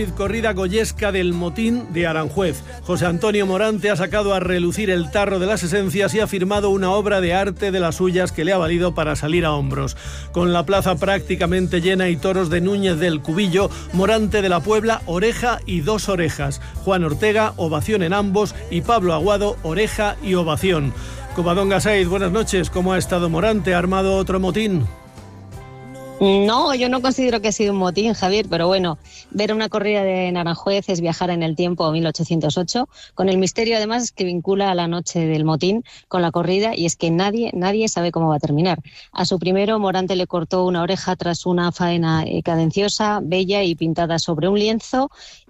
Corrida goyesca del Motín de Aranjuez. José Antonio Morante ha sacado a relucir el tarro de las esencias y ha firmado una obra de arte de las suyas que le ha valido para salir a hombros. Con la plaza prácticamente llena y toros de Núñez del Cubillo, Morante de la Puebla, oreja y dos orejas. Juan Ortega, ovación en ambos, y Pablo Aguado, oreja y ovación. Covadonga Sáiz, buenas noches. ¿Cómo ha estado Morante? ¿Ha armado otro motín? No, yo no considero que ha sido un motín, Javier, pero bueno, ver una corrida de Aranjuez es viajar en el tiempo a 1808, con el misterio además que vincula a la noche del motín con la corrida, y es que nadie sabe cómo va a terminar. A su primero, Morante le cortó una oreja tras una faena cadenciosa, bella y pintada sobre un lienzo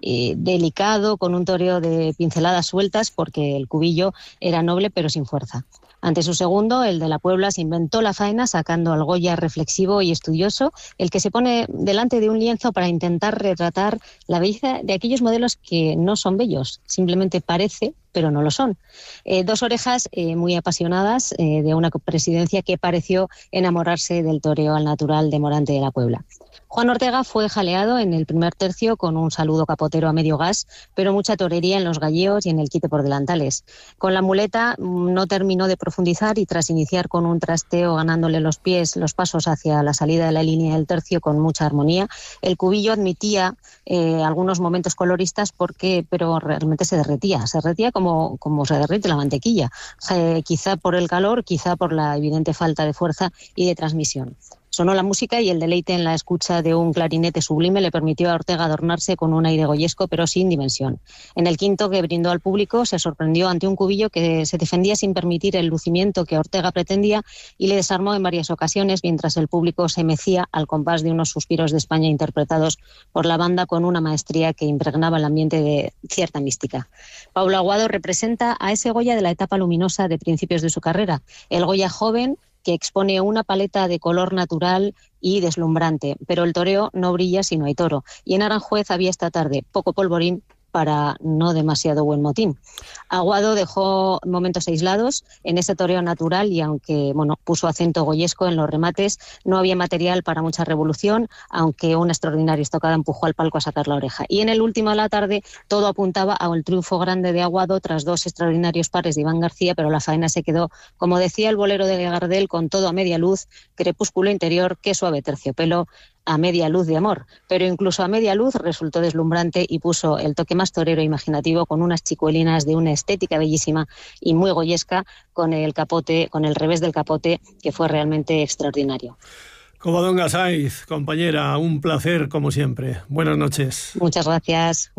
delicado, con un toreo de pinceladas sueltas, porque el Cubillo era noble pero sin fuerza. Ante su segundo, el de la Puebla, se inventó la faena sacando al Goya reflexivo y estudioso, el que se pone delante de un lienzo para intentar retratar la belleza de aquellos modelos que no son bellos, simplemente parece, pero no lo son. Dos orejas muy apasionadas de una presidencia que pareció enamorarse del toreo al natural de Morante de la Puebla. Juan Ortega fue jaleado en el primer tercio con un saludo capotero a medio gas, pero mucha torería en los galleos y en el quite por delantales. Con la muleta no terminó de profundizar y tras iniciar con un trasteo ganándole los pasos hacia la salida de la línea del tercio con mucha armonía, el Cubillo admitía algunos momentos coloristas pero realmente se derretía como se derrite la mantequilla, quizá por el calor, quizá por la evidente falta de fuerza y de transmisión. Sonó la música y el deleite en la escucha de un clarinete sublime le permitió a Ortega adornarse con un aire goyesco pero sin dimensión. En el quinto, que brindó al público, se sorprendió ante un Cubillo que se defendía sin permitir el lucimiento que Ortega pretendía y le desarmó en varias ocasiones, mientras el público se mecía al compás de unos suspiros de España interpretados por la banda con una maestría que impregnaba el ambiente de cierta mística. Pablo Aguado representa a ese Goya de la etapa luminosa de principios de su carrera, el Goya joven, que expone una paleta de color natural y deslumbrante, pero el toreo no brilla si no hay toro. Y en Aranjuez había esta tarde poco polvorín para no demasiado buen motín. Aguado dejó momentos aislados en ese toreo natural y aunque puso acento goyesco en los remates, no había material para mucha revolución, aunque una extraordinaria estocada empujó al palco a sacar la oreja. Y en el último de la tarde todo apuntaba al triunfo grande de Aguado tras dos extraordinarios pares de Iván García, pero la faena se quedó, como decía el bolero de Gardel, con todo a media luz, crepúsculo interior, qué suave terciopelo, a media luz de amor, pero incluso a media luz resultó deslumbrante y puso el toque más torero e imaginativo con unas chicuelinas de una estética bellísima y muy goyesca con el revés del capote, que fue realmente extraordinario. Covadonga Sáiz, compañera, un placer como siempre. Buenas noches. Muchas gracias.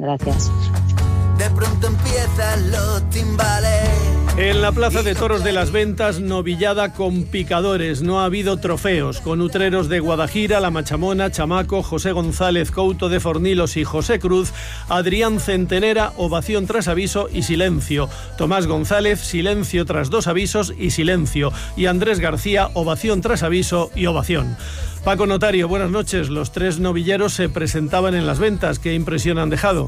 De pronto empiezan los timbales. En la Plaza de Toros de las Ventas, novillada con picadores. No ha habido trofeos. Con utreros de Guadajira, La Machamona, Chamaco, José González, Couto de Fornilos y José Cruz. Adrián Centenera, ovación tras aviso y silencio. Tomás González, silencio tras dos avisos y silencio. Y Andrés García, ovación tras aviso y ovación. Paco Notario, buenas noches. Los tres novilleros se presentaban en las ventas. ¿Qué impresión han dejado?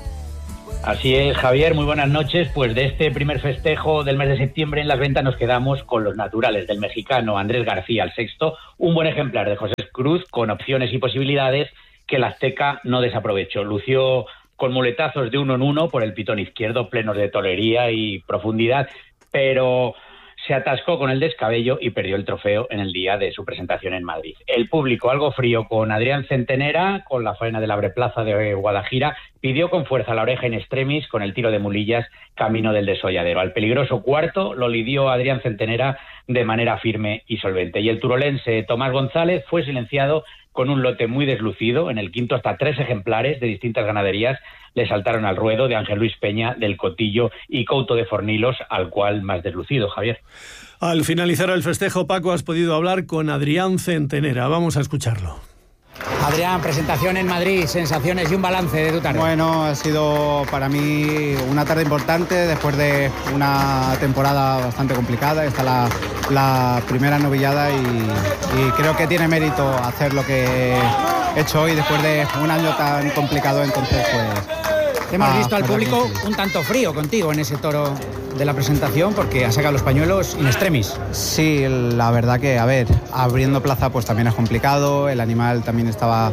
Así es, Javier, muy buenas noches. Pues de este primer festejo del mes de septiembre en las ventas nos quedamos con los naturales del mexicano Andrés García, el sexto, un buen ejemplar de José Cruz con opciones y posibilidades que el azteca no desaprovechó. Lució con muletazos de uno en uno por el pitón izquierdo, plenos de torería y profundidad, pero se atascó con el descabello y perdió el trofeo en el día de su presentación en Madrid. El público, algo frío con Adrián Centenera, con la faena del Abreplaza de Guadajira, pidió con fuerza la oreja in extremis con el tiro de mulillas camino del desolladero. Al peligroso cuarto lo lidió Adrián Centenera de manera firme y solvente. Y el turolense Tomás González fue silenciado con un lote muy deslucido. En el quinto hasta 3 ejemplares de distintas ganaderías le saltaron al ruedo, de Ángel Luis Peña, del Cotillo y Couto de Fornilos, al cual más deslucido, Javier. Al finalizar el festejo, Paco, has podido hablar con Adrián Centenera. Vamos a escucharlo. Adrián, presentación en Madrid, sensaciones y un balance de tu tarde. Bueno, ha sido para mí una tarde importante después de una temporada bastante complicada. Esta es la primera novillada y creo que tiene mérito hacer lo que he hecho hoy después de un año tan complicado. Entonces, pues... Hemos visto al público un tanto frío contigo en ese toro de la presentación porque ha sacado los pañuelos in extremis. Sí, la verdad que, abriendo plaza pues también es complicado, el animal también estaba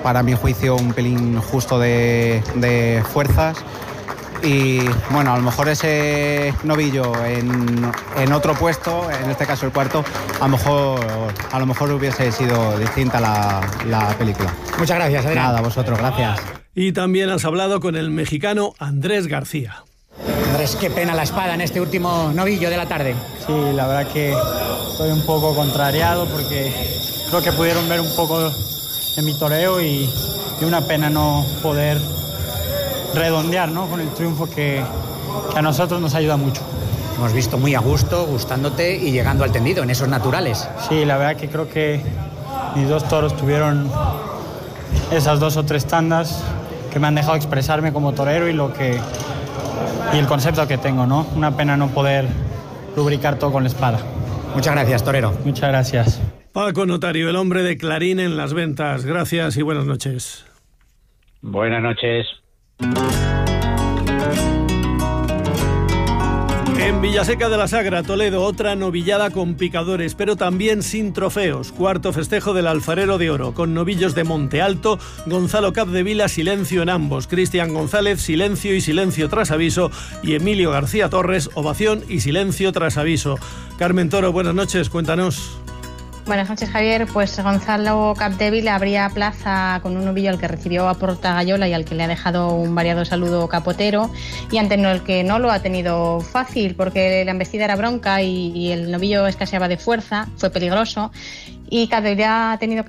para mi juicio un pelín justo de fuerzas. Y bueno, a lo mejor ese novillo en otro puesto, en este caso el cuarto, a lo mejor hubiese sido distinta la película. Muchas gracias, Adrián. Nada, vosotros, gracias. Y también has hablado con el mexicano Andrés García. Andrés, qué pena la espada en este último novillo de la tarde. Sí, la verdad que estoy un poco contrariado porque creo que pudieron ver un poco de mi toreo y una pena no poder redondear, ¿no?, con el triunfo que a nosotros nos ayuda mucho. Hemos visto muy a gusto, gustándote y llegando al tendido en esos naturales. Sí, la verdad que creo que mis 2 toros tuvieron esas 2 o 3 tandas que me han dejado expresarme como torero y el concepto que tengo, ¿no? Una pena no poder lubricar todo con la espada. Muchas gracias, torero. Muchas gracias. Paco Notario, el hombre de Clarín en las ventas. Gracias y buenas noches. Buenas noches. En Villaseca de la Sagra, Toledo, otra novillada con picadores, pero también sin trofeos. Cuarto festejo del Alfarero de Oro, con novillos de Monte Alto, Gonzalo Capdevila, silencio en ambos, Cristian González, silencio y silencio tras aviso, y Emilio García Torres, ovación y silencio tras aviso. Carmen Toro, buenas noches, cuéntanos. Buenas noches, Javier. Pues Gonzalo Capdevila abría plaza con un novillo al que recibió a Portagayola y al que le ha dejado un variado saludo capotero, y ante el que no lo ha tenido fácil porque la embestida era bronca y el novillo escaseaba de fuerza, fue peligroso. Y Capdevila ha tenido que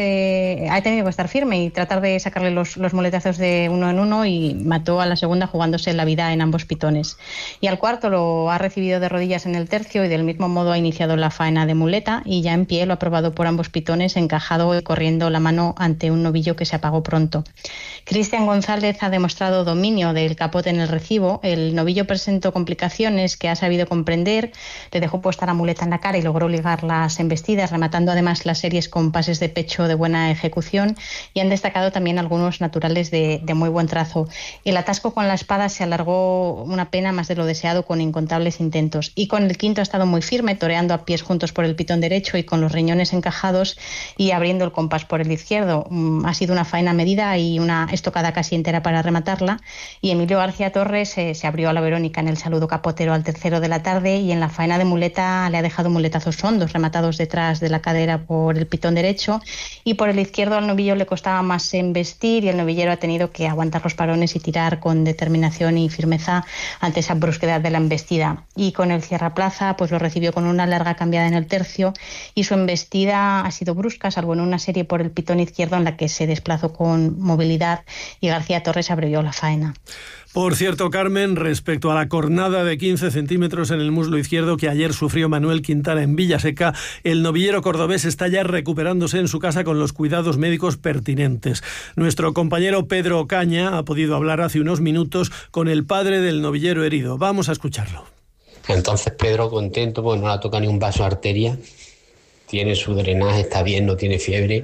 estar firme y tratar de sacarle los muletazos de uno en uno, y mató a la segunda jugándose la vida en ambos pitones. Y al cuarto lo ha recibido de rodillas en el tercio y del mismo modo ha iniciado la faena de muleta, y ya en pie lo ha probado por ambos pitones, encajado y corriendo la mano ante un novillo que se apagó pronto. Cristian González ha demostrado dominio del capote en el recibo. El novillo presentó complicaciones que ha sabido comprender, le dejó puesta la muleta en la cara y logró ligar las embestidas, rematando además las series con pases de pecho de buena ejecución, y han destacado también algunos naturales de muy buen trazo. El atasco con la espada se alargó una pena más de lo deseado, con incontables intentos, y con el quinto ha estado muy firme, toreando a pies juntos por el pitón derecho y con los riñones encajados y abriendo el compás por el izquierdo. Ha sido una faena medida y una estocada casi entera para rematarla, y Emilio García Torres se abrió a la Verónica en el saludo capotero al tercero de la tarde, y en la faena de muleta le ha dejado muletazos hondos rematados detrás de la cadera por el pitón derecho, y por el izquierdo al novillo le costaba más embestir y el novillero ha tenido que aguantar los parones y tirar con determinación y firmeza ante esa brusquedad de la embestida. Y con el cierraplaza pues lo recibió con una larga cambiada en el tercio, y su embestida ha sido brusca, salvo en una serie por el pitón izquierdo en la que se desplazó con movilidad, y García Torres abrevió la faena. Por cierto, Carmen, respecto a la cornada de 15 centímetros en el muslo izquierdo que ayer sufrió Manuel Quintana en Villaseca, el novillero cordobés está ya recuperándose en su casa con los cuidados médicos pertinentes. Nuestro compañero Pedro Ocaña ha podido hablar hace unos minutos con el padre del novillero herido. Vamos a escucharlo. Entonces Pedro contento, porque no le toca ni un vaso de arteria, tiene su drenaje, está bien, no tiene fiebre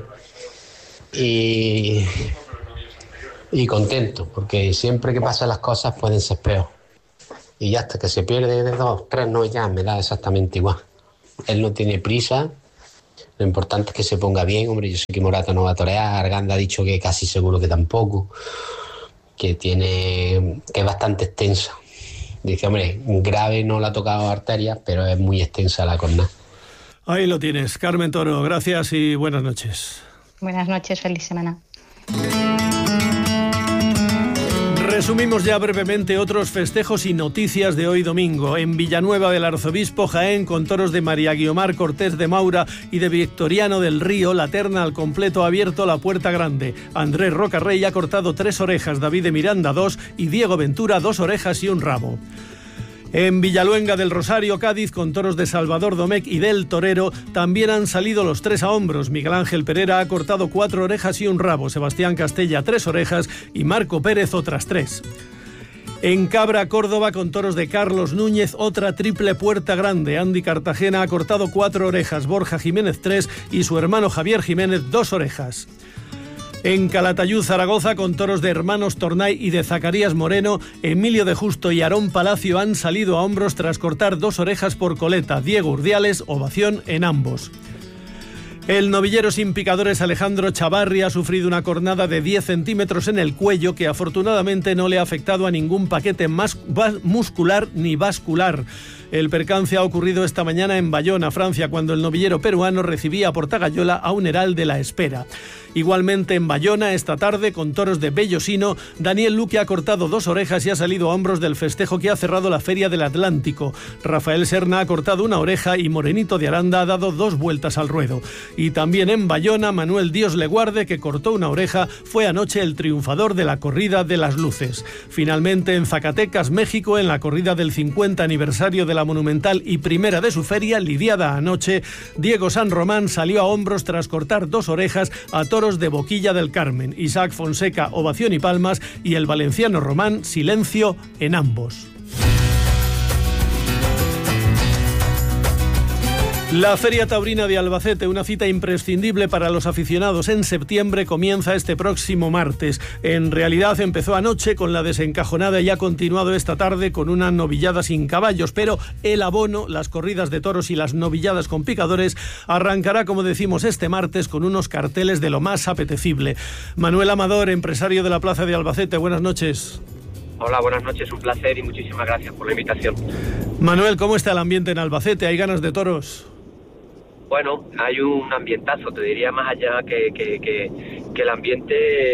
y contento, porque siempre que pasan las cosas pueden ser peor. Y ya hasta que se pierde de 2, 3, no, ya me da exactamente igual. Él no tiene prisa, lo importante es que se ponga bien. Hombre, yo sé que Morata no va a torear, Arganda ha dicho que casi seguro que tampoco, que es bastante extensa. Dice, hombre, grave no le ha tocado arterias, pero es muy extensa la cornada. Ahí lo tienes, Carmen Toro, gracias y buenas noches. Buenas noches, feliz semana. Resumimos ya brevemente otros festejos y noticias de hoy domingo. En Villanueva del Arzobispo, Jaén, con toros de María Guiomar Cortés de Maura y de Victoriano del Río, la terna al completo ha abierto la puerta grande. Andrés Rocarrey ha cortado 3 orejas, David de Miranda 2 y Diego Ventura 2 orejas y un rabo. En Villaluenga del Rosario, Cádiz, con toros de Salvador Domecq y del Torero, también han salido los 3 a hombros. Miguel Ángel Pereira ha cortado 4 orejas y un rabo, Sebastián Castella 3 orejas y Marco Pérez otras 3. En Cabra, Córdoba, con toros de Carlos Núñez, otra triple puerta grande. Andy Cartagena ha cortado 4 orejas, Borja Jiménez 3 y su hermano Javier Jiménez 2 orejas. En Calatayud, Zaragoza, con toros de Hermanos Tornay y de Zacarías Moreno, Emilio de Justo y Aarón Palacio han salido a hombros tras cortar 2 orejas por coleta. Diego Urdiales, ovación en ambos. El novillero sin picadores Alejandro Chavarri ha sufrido una cornada de 10 centímetros en el cuello que afortunadamente no le ha afectado a ningún paquete muscular ni vascular. El percance ha ocurrido esta mañana en Bayona, Francia, cuando el novillero peruano recibía a Portagayola a un heral de la espera. Igualmente en Bayona, esta tarde, con toros de Bellosino, Daniel Luque ha cortado 2 orejas y ha salido a hombros del festejo que ha cerrado la Feria del Atlántico. Rafael Serna ha cortado una oreja y Morenito de Aranda ha dado 2 vueltas al ruedo. Y también en Bayona, Manuel Dios Leguarde, que cortó una oreja, fue anoche el triunfador de la Corrida de las Luces. Finalmente en Zacatecas, México, en la corrida del 50 aniversario de la monumental y primera de su feria, lidiada anoche, Diego San Román salió a hombros tras cortar 2 orejas a toros de Boquilla del Carmen. Isaac Fonseca, ovación y palmas, y el valenciano Román, silencio en ambos. La Feria Taurina de Albacete, una cita imprescindible para los aficionados en septiembre, comienza este próximo martes. En realidad empezó anoche con la desencajonada y ha continuado esta tarde con una novillada sin caballos, pero el abono, las corridas de toros y las novilladas con picadores arrancará, como decimos, este martes con unos carteles de lo más apetecible. Manuel Amador, empresario de la Plaza de Albacete, buenas noches. Hola, buenas noches, un placer y muchísimas gracias por la invitación. Manuel, ¿cómo está el ambiente en Albacete? ¿Hay ganas de toros? Bueno, hay un ambientazo, te diría más allá que el ambiente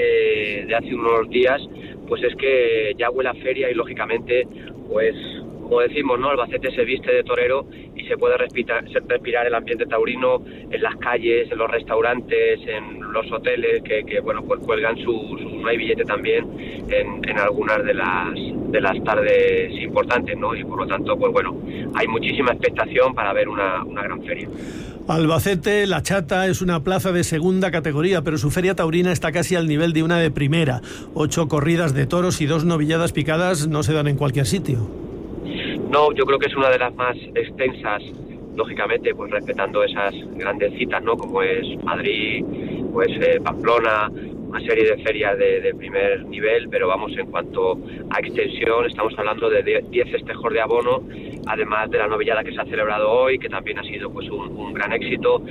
de hace unos días, pues es que ya huele a feria y lógicamente, pues como decimos, ¿no? Albacete se viste de torero y se puede respirar el ambiente taurino en las calles, en los restaurantes, en los hoteles que bueno, pues cuelgan su no hay billete también en algunas de las tardes importantes, ¿no? Y por lo tanto, pues bueno, hay muchísima expectación para ver una gran feria. Albacete, La Chata, es una plaza de segunda categoría, pero su feria taurina está casi al nivel de una de primera. 8 corridas de toros y 2 novilladas picadas no se dan en cualquier sitio. No, yo creo que es una de las más extensas, lógicamente, pues respetando esas grandes citas, ¿no? Como es Madrid, pues Pamplona, una serie de ferias de primer nivel, pero vamos, en cuanto a extensión, estamos hablando de 10 festejos de abono, además de la novillada que se ha celebrado hoy, que también ha sido pues un gran éxito,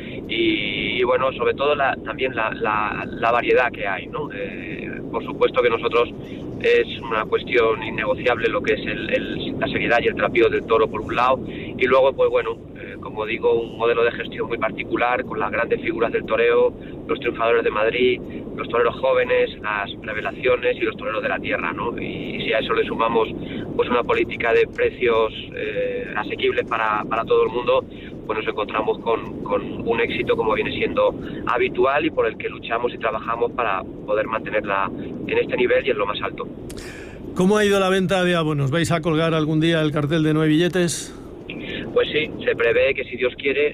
y bueno, sobre todo también la variedad que hay, ¿no? Por supuesto que nosotros es una cuestión innegociable lo que es la seriedad y el trapío del toro por un lado, y luego pues bueno, como digo, un modelo de gestión muy particular con las grandes figuras del toreo, los triunfadores de Madrid, los toreros jóvenes, las revelaciones y los toreros de la tierra, ¿no? Y si a eso le sumamos pues una política de precios asequibles para todo el mundo, pues nos encontramos con un éxito como viene siendo habitual y por el que luchamos y trabajamos para poder mantenerla en este nivel y en lo más alto. ¿Cómo ha ido la venta de abonos? ¿Vais a colgar algún día el cartel de 9 billetes? Pues sí, se prevé que si Dios quiere,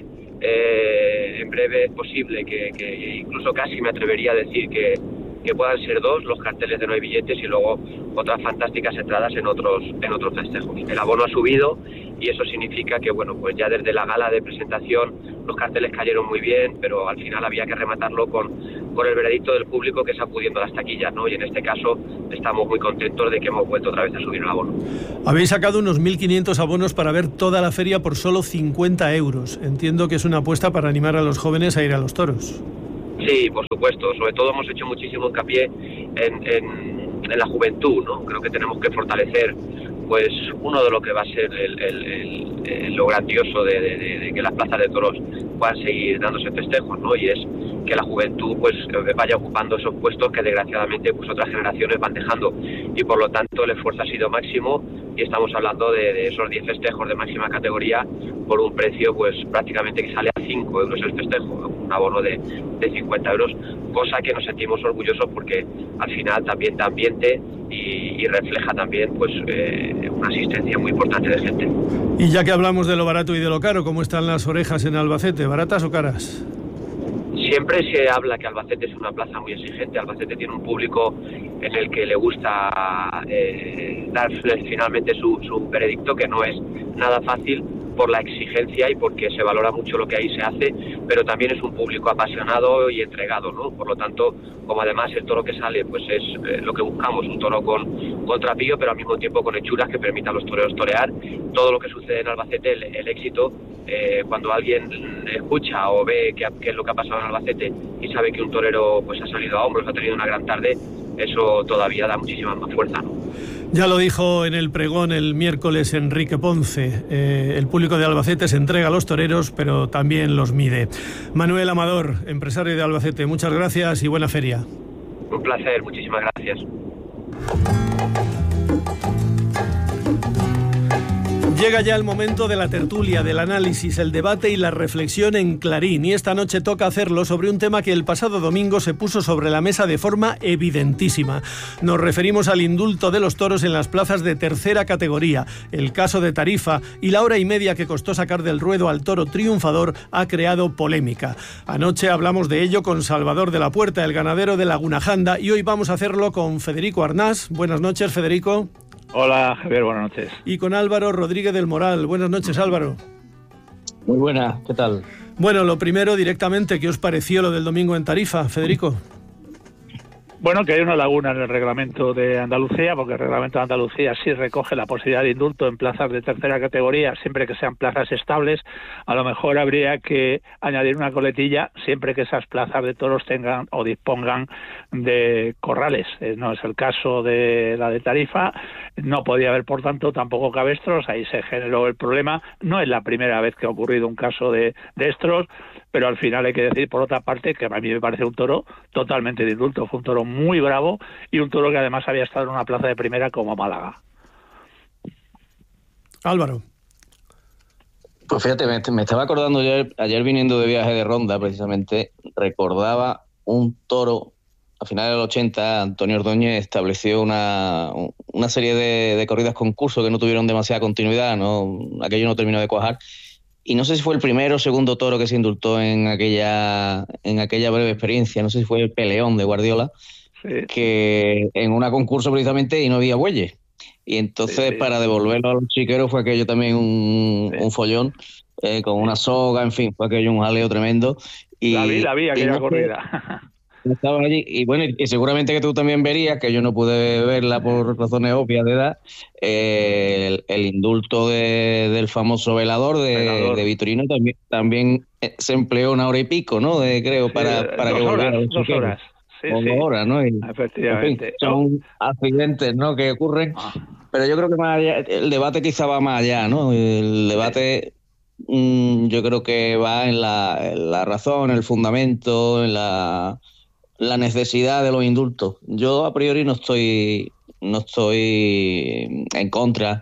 en breve es posible que incluso casi me atrevería a decir que puedan ser 2 los carteles de 9 billetes y luego otras fantásticas entradas en otros festejos. El abono ha subido y eso significa que bueno, pues ya desde la gala de presentación los carteles cayeron muy bien, pero al final había que rematarlo con el veredicto del público que está acudiendo a las taquillas, ¿no? Y en este caso estamos muy contentos de que hemos vuelto otra vez a subir el abono. Habéis sacado unos 1.500 abonos para ver toda la feria por solo 50 euros. Entiendo que es una apuesta para animar a los jóvenes a ir a los toros. Sí, por supuesto. Sobre todo hemos hecho muchísimo hincapié en la juventud, ¿no? Creo que tenemos que fortalecer pues uno de lo que va a ser lo grandioso de que las plazas de toros puedan seguir dándose festejos, ¿no? Y es que la juventud pues vaya ocupando esos puestos que desgraciadamente pues otras generaciones van dejando, y por lo tanto el esfuerzo ha sido máximo y estamos hablando de esos 10 festejos de máxima categoría por un precio pues prácticamente que sale a 5 euros el festejo, un abono de 50 euros, cosa que nos sentimos orgullosos porque al final también da ambiente y refleja también pues una asistencia muy importante de gente. Y ya que hablamos de lo barato y de lo caro, ¿cómo están las orejas en Albacete? ¿Baratas o caras? Siempre se habla que Albacete es una plaza muy exigente. Albacete tiene un público en el que le gusta dar finalmente su veredicto, que no es nada fácil por la exigencia y porque se valora mucho lo que ahí se hace, pero también es un público apasionado y entregado, ¿no? Por lo tanto, como además el toro que sale pues es lo que buscamos, un toro con trapillo, pero al mismo tiempo con hechuras que permitan a los toreros torear. Todo lo que sucede en Albacete, el éxito cuando alguien escucha o ve qué es lo que ha pasado en Albacete y sabe que un torero pues ha salido a hombros, ha tenido una gran tarde, eso todavía da muchísima más fuerza, ¿no? Ya lo dijo en el pregón el miércoles Enrique Ponce, el público de Albacete se entrega a los toreros, pero también los mide. Manuel Amador, empresario de Albacete, muchas gracias y buena feria. Un placer, muchísimas gracias. Llega ya el momento de la tertulia, del análisis, el debate y la reflexión en Clarín. Y esta noche toca hacerlo sobre un tema que el pasado domingo se puso sobre la mesa de forma evidentísima. Nos referimos al indulto de los toros en las plazas de tercera categoría. El caso de Tarifa y la hora y media que costó sacar del ruedo al toro triunfador ha creado polémica. Anoche hablamos de ello con Salvador de la Puerta, el ganadero de Laguna Janda, y hoy vamos a hacerlo con Federico Arnás. Buenas noches, Federico. Hola, Javier, buenas noches. Y con Álvaro Rodríguez del Moral. Buenas noches, Álvaro. Muy buenas, ¿qué tal? Bueno, lo primero directamente, ¿qué os pareció lo del domingo en Tarifa, Federico? Bueno, que hay una laguna en el reglamento de Andalucía, porque el reglamento de Andalucía sí recoge la posibilidad de indulto en plazas de tercera categoría, siempre que sean plazas estables. A lo mejor habría que añadir una coletilla siempre que esas plazas de toros tengan o dispongan de corrales. No es el caso de la de Tarifa, no podía haber, por tanto, tampoco cabestros, ahí se generó el problema. No es la primera vez que ha ocurrido un caso de estros, pero al final hay que decir, por otra parte, que a mí me parece un toro totalmente de indulto. Fue un toro muy bravo y un toro que además había estado en una plaza de primera como Málaga. Álvaro. Pues fíjate, me estaba acordando ayer viniendo de viaje de Ronda, precisamente, recordaba un toro. A finales del 80, Antonio Ordóñez estableció una serie de corridas concurso que no tuvieron demasiada continuidad, ¿no? Aquello no terminó de cuajar. Y no sé si fue el primero o segundo toro que se indultó en aquella breve experiencia, no sé si fue el Peleón de Guardiola, sí, que en una concurso precisamente y no había bueyes. Y entonces para devolverlo a los chiqueros fue aquello también un follón, con una soga, en fin, fue aquello un jaleo tremendo. Y, la vi aquella corrida. Estaba allí, y bueno, y seguramente que tú también verías, que yo no pude verla por razones obvias de edad, el indulto del famoso velador de Vitorino también se empleó una hora y pico, ¿no? Creo, para que volviera. 2 horas. Sí, o 2 horas, ¿no? Y, efectivamente. En fin, son accidentes, ¿no?, que ocurren, pero yo creo que más allá, el debate quizá va más allá, ¿no? El debate yo creo que va en la razón, en el fundamento, en la necesidad de los indultos. Yo a priori no estoy en contra,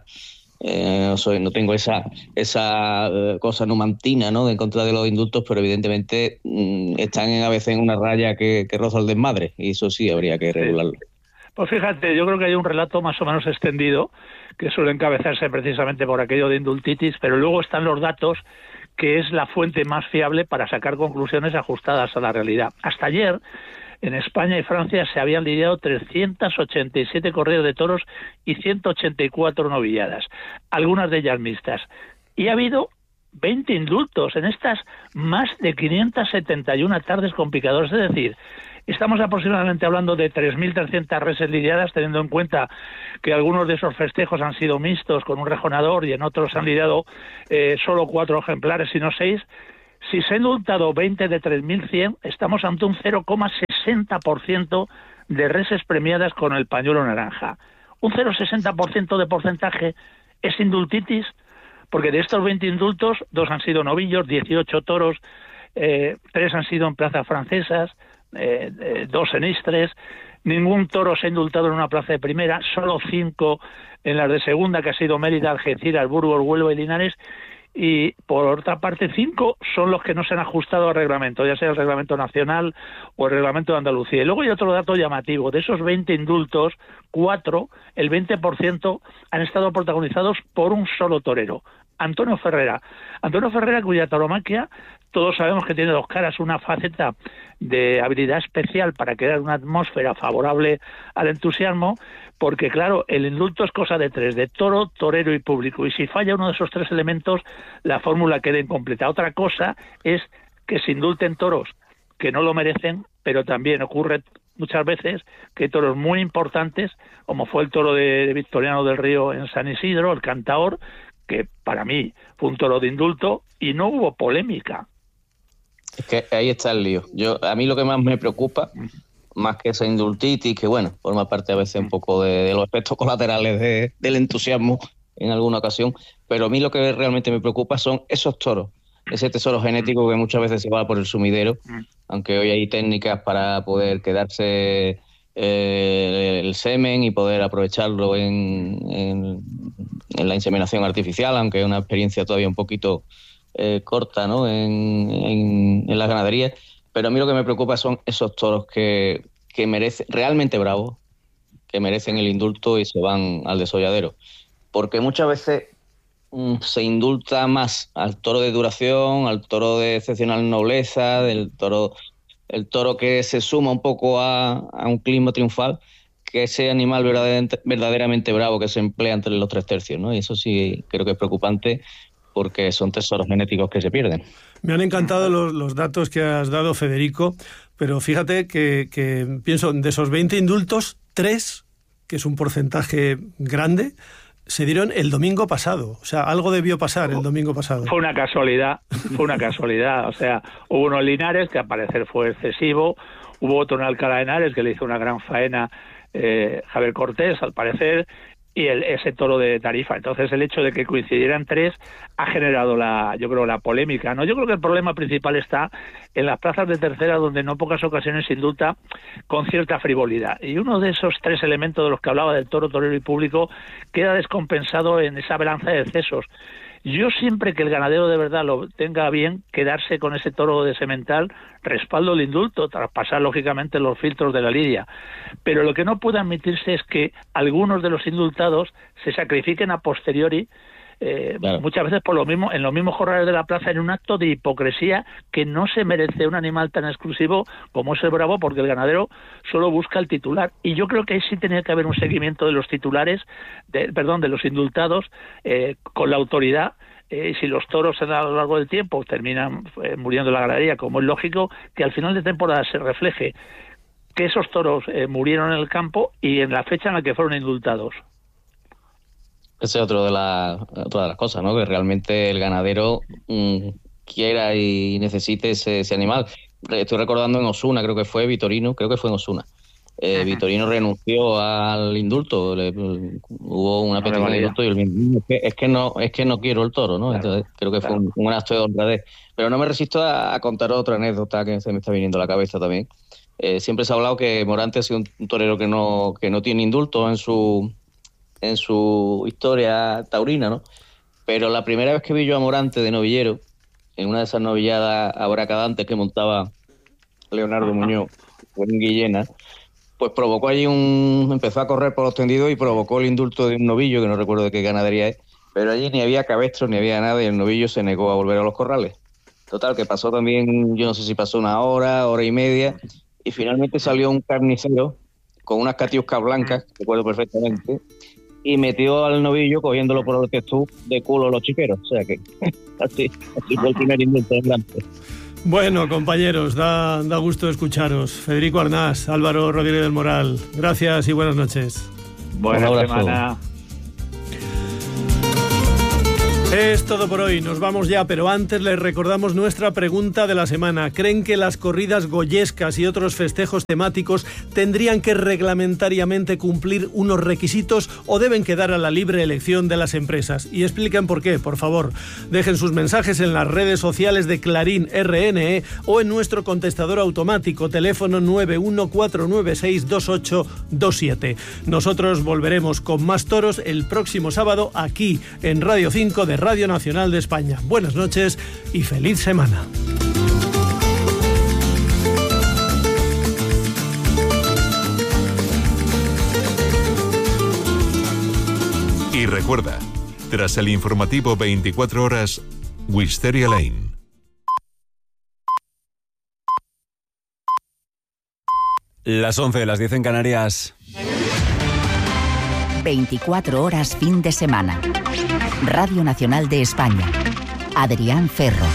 no tengo esa cosa numantina, ¿no?, de en contra de los indultos, pero evidentemente están a veces en una raya que roza el desmadre, y eso sí habría que regularlo. Pues fíjate, yo creo que hay un relato más o menos extendido que suele encabezarse precisamente por aquello de indultitis, pero luego están los datos, que es la fuente más fiable para sacar conclusiones ajustadas a la realidad. Hasta ayer, en España y Francia se habían lidiado 387 corridas de toros y 184 novilladas, algunas de ellas mixtas. Y ha habido 20 indultos en estas más de 571 tardes con picadores, es decir, estamos aproximadamente hablando de 3.300 reses lidiadas, teniendo en cuenta que algunos de esos festejos han sido mixtos con un rejonador y en otros han lidiado solo 4 ejemplares y no 6. Si se han indultado 20 de 3.100, estamos ante un 0,60% de reses premiadas con el pañuelo naranja. Un 0,60% de porcentaje es indultitis, porque de estos 20 indultos, 2 han sido novillos, 18 toros, 3 han sido en plazas francesas, 2 en Istres. Ningún toro se ha indultado en una plaza de primera, solo 5 en las de segunda, que ha sido Mérida, Algeciras, Burgos, Huelva y Linares. Y por otra parte 5 son los que no se han ajustado al reglamento, ya sea el reglamento nacional o el reglamento de Andalucía. Y luego hay otro dato llamativo: de esos 20 indultos, 4, el 20%, han estado protagonizados por un solo torero, Antonio Ferrera, cuya tauromaquia todos sabemos que tiene 2 caras, una faceta de habilidad especial para crear una atmósfera favorable al entusiasmo, porque claro, el indulto es cosa de 3, de toro, torero y público, y si falla uno de esos 3 elementos, la fórmula queda incompleta. Otra cosa es que se indulten toros que no lo merecen, pero también ocurre muchas veces que hay toros muy importantes, como fue el toro de Victoriano del Río en San Isidro, el Cantaor, que para mí fue un toro de indulto y no hubo polémica. Es que ahí está el lío. A mí lo que más me preocupa, más que esa indultitis, que bueno, forma parte a veces un poco de los efectos colaterales del entusiasmo en alguna ocasión, pero a mí lo que realmente me preocupa son esos toros, ese tesoro genético que muchas veces se va por el sumidero, aunque hoy hay técnicas para poder quedarse el semen y poder aprovecharlo en la inseminación artificial, aunque es una experiencia todavía un poquito corta, ¿no? en las ganaderías. Pero a mí lo que me preocupa son esos toros que merecen, realmente bravos, que merecen el indulto y se van al desolladero. Porque muchas veces se indulta más al toro de duración, al toro de excepcional nobleza, el toro que se suma un poco a un clima triunfal, que ese animal verdaderamente bravo que se emplea entre los 3 tercios, ¿no? Y eso sí creo que es preocupante, porque son tesoros genéticos que se pierden. Me han encantado los datos que has dado, Federico, pero fíjate que pienso, de esos 20 indultos, 3, que es un porcentaje grande, se dieron el domingo pasado. O sea, algo debió pasar el domingo pasado. Fue una casualidad. O sea, hubo uno en Linares, que al parecer fue excesivo, hubo otro en Alcalá de Henares, que le hizo una gran faena Javier Cortés, al parecer, y ese toro de Tarifa. Entonces, el hecho de que coincidieran 3 ha generado yo creo, la polémica, ¿no? Yo creo que el problema principal está en las plazas de tercera, donde en no pocas ocasiones se indulta con cierta frivolidad. Y uno de esos 3 elementos de los que hablaba, del toro, torero y público, queda descompensado en esa balanza de excesos. Yo siempre que el ganadero de verdad lo tenga bien, quedarse con ese toro de semental, respaldo el indulto, tras pasar lógicamente los filtros de la lidia. Pero lo que no puede admitirse es que algunos de los indultados se sacrifiquen a posteriori, claro, muchas veces por lo mismo, en los mismos corrales de la plaza, en un acto de hipocresía que no se merece un animal tan exclusivo como es el bravo, porque el ganadero solo busca el titular. Y yo creo que ahí sí tenía que haber un seguimiento de los titulares, de los indultados, con la autoridad. Si los toros a lo largo del tiempo terminan muriendo en la ganadería, como es lógico, que al final de temporada se refleje que esos toros murieron en el campo y en la fecha en la que fueron indultados. Esa es otra de las cosas, ¿no? Que realmente el ganadero quiera y necesite ese animal. Estoy recordando en Osuna, creo que fue en Osuna. Vitorino renunció al indulto, hubo una petición de indulto y el mismo es que no quiero el toro, ¿no? Entonces creo que fue un acto de honradez. Pero no me resisto a contar otra anécdota que se me está viniendo a la cabeza también. Siempre se ha hablado que Morante ha sido un torero que no tiene indulto en su historia taurina, ¿no? Pero la primera vez que vi yo a Morante de novillero, en una de esas novilladas abracadantes que montaba Leonardo Muñoz en Guillena, pues provocó allí empezó a correr por los tendidos y provocó el indulto de un novillo, que no recuerdo de qué ganadería es, pero allí ni había cabestro ni había nada y el novillo se negó a volver a los corrales. Total, que pasó también, yo no sé si pasó una hora y media, y finalmente salió un carnicero con unas catiuscas blancas, recuerdo perfectamente, y metió al novillo cogiéndolo por el testú de culo los chiqueros. O sea que así fue el primer indulto de Morante. Bueno, compañeros, da gusto escucharos. Federico Arnás, Álvaro Rodríguez del Moral, gracias y buenas noches. Buena semana. Es todo por hoy, nos vamos ya, pero antes les recordamos nuestra pregunta de la semana. ¿Creen que las corridas goyescas y otros festejos temáticos tendrían que reglamentariamente cumplir unos requisitos o deben quedar a la libre elección de las empresas? Y expliquen por qué, por favor. Dejen sus mensajes en las redes sociales de Clarín RNE o en nuestro contestador automático, teléfono 914962827. Nosotros volveremos con más toros el próximo sábado aquí en Radio 5 de Radio Nacional de España. Buenas noches y feliz semana. Y recuerda, tras el informativo 24 horas, Wisteria Lane. Las 11, las 10 en Canarias. 24 horas fin de semana. Radio Nacional de España. Adrián Ferro.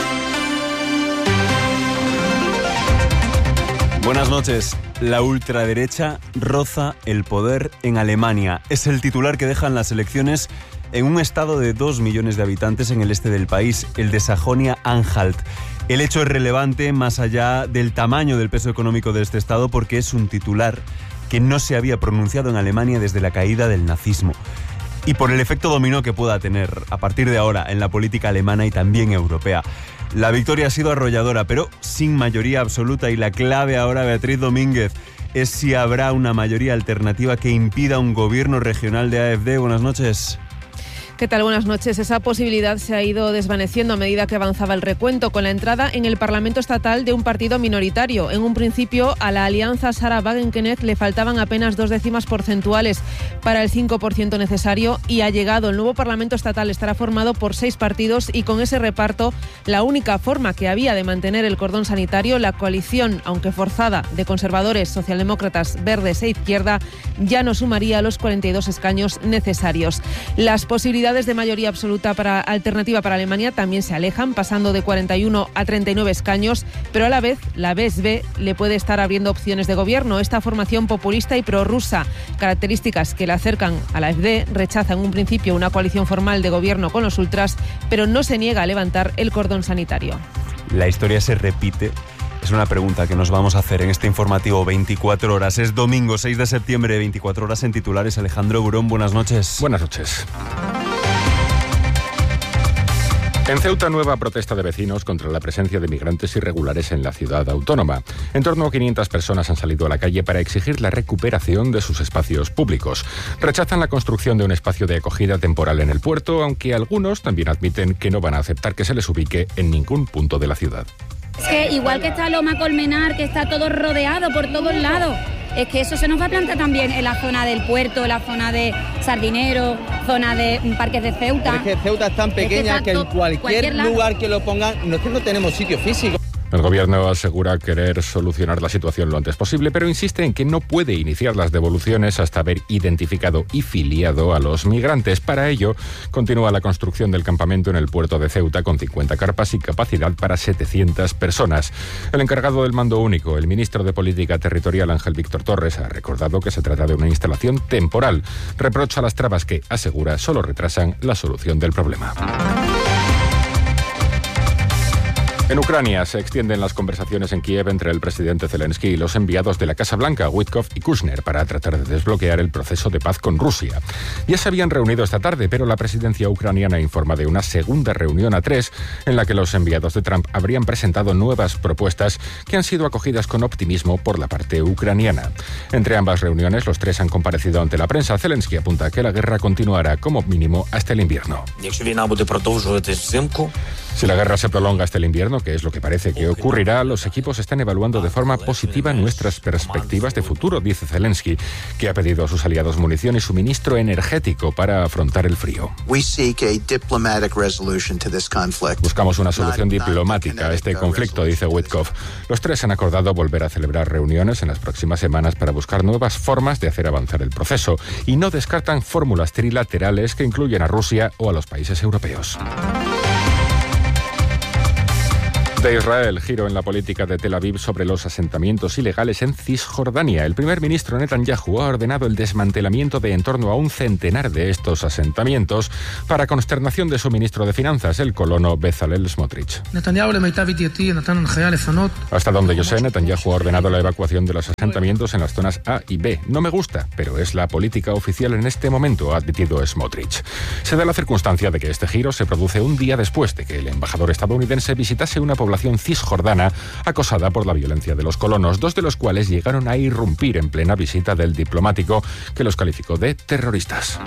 Buenas noches. La ultraderecha roza el poder en Alemania. Es el titular que dejan las elecciones en un estado de 2 millones de habitantes en el este del país, el de Sajonia-Anhalt. El hecho es relevante más allá del tamaño del peso económico de este estado porque es un titular que no se había pronunciado en Alemania desde la caída del nazismo. Y por el efecto dominó que pueda tener a partir de ahora en la política alemana y también europea. La victoria ha sido arrolladora, pero sin mayoría absoluta, y la clave ahora, Beatriz Domínguez, es si habrá una mayoría alternativa que impida un gobierno regional de AfD. Buenas noches. ¿Qué tal? Buenas noches. Esa posibilidad se ha ido desvaneciendo a medida que avanzaba el recuento, con la entrada en el Parlamento estatal de un partido minoritario. En un principio, a la alianza Sarah Wagenknecht le faltaban apenas 2 décimas porcentuales para el 5% necesario, y ha llegado. El nuevo Parlamento estatal estará formado por 6 partidos y con ese reparto, la única forma que había de mantener el cordón sanitario, la coalición, aunque forzada, de conservadores, socialdemócratas, verdes e izquierda, ya no sumaría los 42 escaños necesarios. Las posibilidades de mayoría absoluta alternativa para Alemania también se alejan, pasando de 41 a 39 escaños, pero a la vez la BSB le puede estar abriendo opciones de gobierno. Esta formación populista y prorrusa, características que la acercan a la AfD, rechaza en un principio una coalición formal de gobierno con los ultras, pero no se niega a levantar el cordón sanitario. La historia se repite. Es una pregunta que nos vamos a hacer en este informativo 24 horas. Es domingo 6 de septiembre, 24 horas en titulares. Alejandro Burón, buenas noches. Buenas noches. En Ceuta, nueva protesta de vecinos contra la presencia de migrantes irregulares en la ciudad autónoma. En torno a 500 personas han salido a la calle para exigir la recuperación de sus espacios públicos. Rechazan la construcción de un espacio de acogida temporal en el puerto, aunque algunos también admiten que no van a aceptar que se les ubique en ningún punto de la ciudad. Es que igual que está Loma Colmenar, que está todo rodeado por todos lados, es que eso se nos va a plantar también en la zona del puerto, la zona de Sardinero, zona de parques de Ceuta. Pero es que Ceuta es tan pequeña que en cualquier lugar que lo pongan, no es que no tenemos sitio físico. El gobierno asegura querer solucionar la situación lo antes posible, pero insiste en que no puede iniciar las devoluciones hasta haber identificado y filiado a los migrantes. Para ello, continúa la construcción del campamento en el puerto de Ceuta con 50 carpas y capacidad para 700 personas. El encargado del mando único, el ministro de Política Territorial Ángel Víctor Torres, ha recordado que se trata de una instalación temporal. Reprocha las trabas que, asegura, solo retrasan la solución del problema. En Ucrania se extienden las conversaciones en Kiev entre el presidente Zelensky y los enviados de la Casa Blanca, Witkoff y Kushner, para tratar de desbloquear el proceso de paz con Rusia. Ya se habían reunido esta tarde, pero la presidencia ucraniana informa de una segunda reunión a 3, en la que los enviados de Trump habrían presentado nuevas propuestas que han sido acogidas con optimismo por la parte ucraniana. Entre ambas reuniones, los 3 han comparecido ante la prensa. Zelensky apunta que la guerra continuará como mínimo hasta el invierno. Si la guerra se prolonga hasta el invierno, que es lo que parece que ocurrirá, los equipos están evaluando de forma positiva nuestras perspectivas de futuro, dice Zelensky, que ha pedido a sus aliados munición y suministro energético para afrontar el frío. Buscamos una solución diplomática a este conflicto, dice Witkoff. Los 3 han acordado volver a celebrar reuniones en las próximas semanas para buscar nuevas formas de hacer avanzar el proceso y no descartan fórmulas trilaterales que incluyen a Rusia o a los países europeos. De Israel, giro en la política de Tel Aviv sobre los asentamientos ilegales en Cisjordania. El primer ministro Netanyahu ha ordenado el desmantelamiento de en torno a un centenar de estos asentamientos para consternación de su ministro de Finanzas, el colono Bezalel Smotrich. Hasta donde yo sé, Netanyahu ha ordenado la evacuación de los asentamientos en las zonas A y B. No me gusta, pero es la política oficial en este momento, ha admitido Smotrich. Se da la circunstancia de que este giro se produce un día después de que el embajador estadounidense visitase una población cisjordana acosada por la violencia de los colonos, 2 de los cuales llegaron a irrumpir en plena visita del diplomático, que los calificó de terroristas.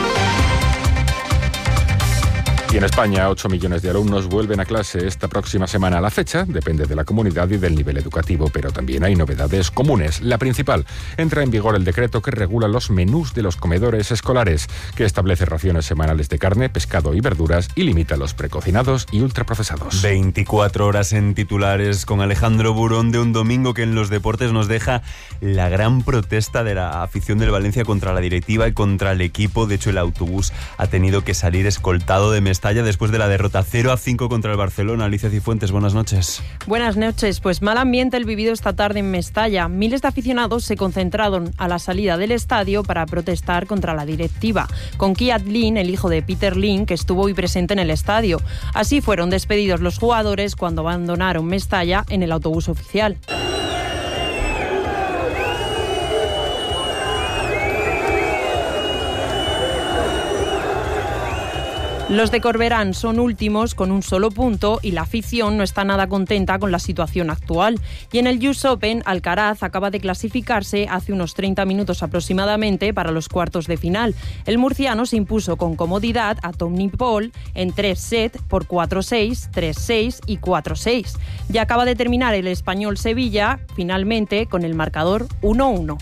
Y en España, 8 millones de alumnos vuelven a clase esta próxima semana. La fecha depende de la comunidad y del nivel educativo, pero también hay novedades comunes. La principal, entra en vigor el decreto que regula los menús de los comedores escolares, que establece raciones semanales de carne, pescado y verduras y limita los precocinados y ultraprocesados. 24 horas en titulares con Alejandro Burón, de un domingo que en los deportes nos deja la gran protesta de la afición del Valencia contra la directiva y contra el equipo. De hecho, el autobús ha tenido que salir escoltado de Mestalla después de la derrota 0-5 contra el Barcelona. Alicia Cifuentes, buenas noches. Buenas noches. Pues mal ambiente el vivido esta tarde en Mestalla. Miles de aficionados se concentraron a la salida del estadio para protestar contra la directiva, con Kiat Lin, el hijo de Peter Lin, que estuvo hoy presente en el estadio. Así fueron despedidos los jugadores cuando abandonaron Mestalla en el autobús oficial. Los de Corberán son últimos con un solo punto y la afición no está nada contenta con la situación actual. Y en el US Open, Alcaraz acaba de clasificarse hace unos 30 minutos aproximadamente para los cuartos de final. El murciano se impuso con comodidad a Tommy Paul en 3 sets por 4-6, 3-6 y 4-6. Ya acaba de terminar el español Sevilla, finalmente con el marcador 1-1.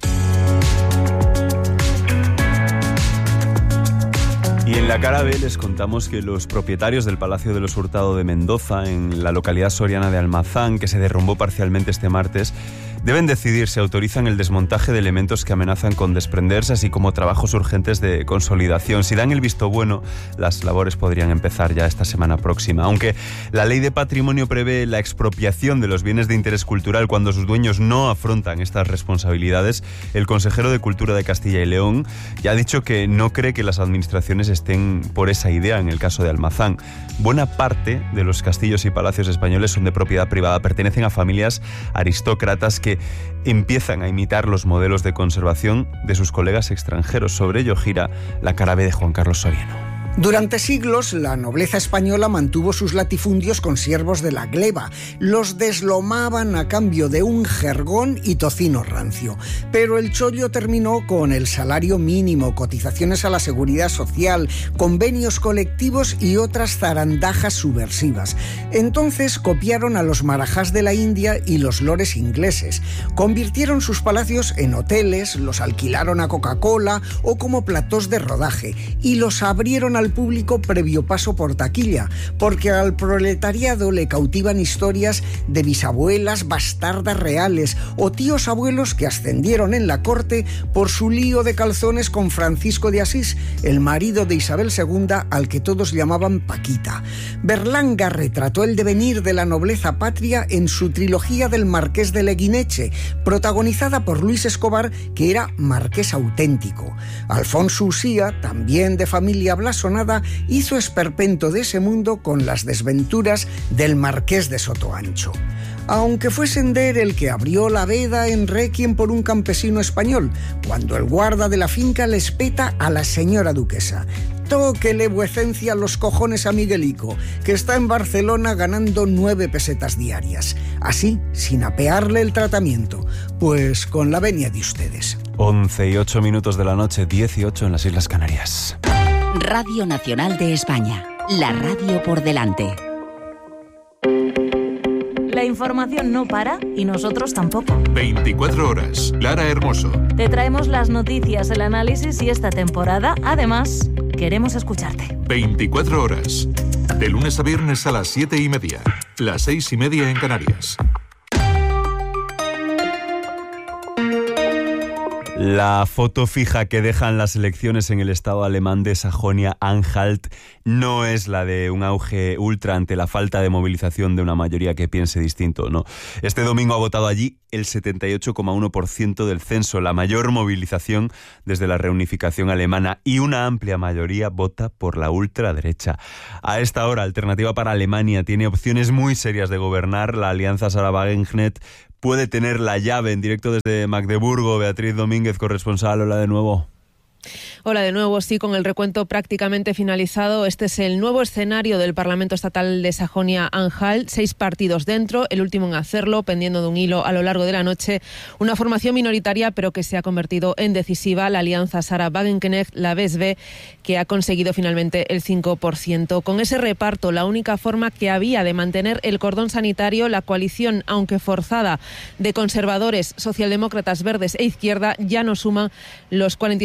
Y en la cara B les contamos que los propietarios del Palacio de los Hurtado de Mendoza, en la localidad soriana de Almazán, que se derrumbó parcialmente este martes, deben decidir si autorizan el desmontaje de elementos que amenazan con desprenderse, así como trabajos urgentes de consolidación. Si dan el visto bueno, las labores podrían empezar ya esta semana próxima. Aunque la ley de patrimonio prevé la expropiación de los bienes de interés cultural cuando sus dueños no afrontan estas responsabilidades, el consejero de Cultura de Castilla y León ya ha dicho que no cree que las administraciones estén por esa idea en el caso de Almazán. Buena parte de los castillos y palacios españoles son de propiedad privada, pertenecen a familias aristócratas que empiezan a imitar los modelos de conservación de sus colegas extranjeros. Sobre ello gira la cara B de Juan Carlos Soriano. Durante siglos, la nobleza española mantuvo sus latifundios con siervos de la gleba. Los deslomaban a cambio de un jergón y tocino rancio. Pero el chollo terminó con el salario mínimo, cotizaciones a la seguridad social, convenios colectivos y otras zarandajas subversivas. Entonces copiaron a los marajás de la India y los lores ingleses. Convirtieron sus palacios en hoteles, los alquilaron a Coca-Cola o como platós de rodaje y los abrieron al público previo paso por taquilla, porque al proletariado le cautivan historias de bisabuelas bastardas reales o tíos abuelos que ascendieron en la corte por su lío de calzones con Francisco de Asís, el marido de Isabel II, al que todos llamaban Paquita. Berlanga retrató el devenir de la nobleza patria en su trilogía del Marqués de Leguineche, protagonizada por Luis Escobar, que era marqués auténtico. Alfonso Usía, también de familia blasonada, hizo esperpento de ese mundo con las desventuras del Marqués de Sotoancho. Aunque fue Sender el que abrió la veda en Requiem por un campesino español, cuando el guarda de la finca le espeta a la señora duquesa: tóquele vuecencia los cojones a Miguelico, que está en Barcelona ganando 9 pesetas diarias. Así, sin apearle el tratamiento, pues con la venia de ustedes. 11:08 de la noche, 18 en las Islas Canarias. Radio Nacional de España, la radio por delante. La información no para y nosotros tampoco. 24 horas. Lara Hermoso. Te traemos las noticias, el análisis y esta temporada, además, queremos escucharte. 24 horas. De lunes a viernes a las 7:30. Las 6:30 en Canarias. La foto fija que dejan las elecciones en el estado alemán de Sajonia-Anhalt no es la de un auge ultra ante la falta de movilización de una mayoría que piense distinto, no. Este domingo ha votado allí el 78,1% del censo, la mayor movilización desde la reunificación alemana, y una amplia mayoría vota por la ultraderecha. A esta hora, Alternativa para Alemania tiene opciones muy serias de gobernar. La alianza Sarah Wagenknecht puede tener la llave. En directo desde Magdeburgo, Beatriz Domínguez, corresponsal. Hola de nuevo. Hola de nuevo, sí, con el recuento prácticamente finalizado. Este es el nuevo escenario del Parlamento Estatal de Sajonia-Anhalt. 6 partidos dentro, el último en hacerlo, pendiendo de un hilo a lo largo de la noche. Una formación minoritaria, pero que se ha convertido en decisiva, la alianza Sarah Wagenknecht, la BSW, que ha conseguido finalmente el 5%. Con ese reparto, la única forma que había de mantener el cordón sanitario, la coalición, aunque forzada, de conservadores, socialdemócratas, verdes e izquierda, ya no suma los 42 escaños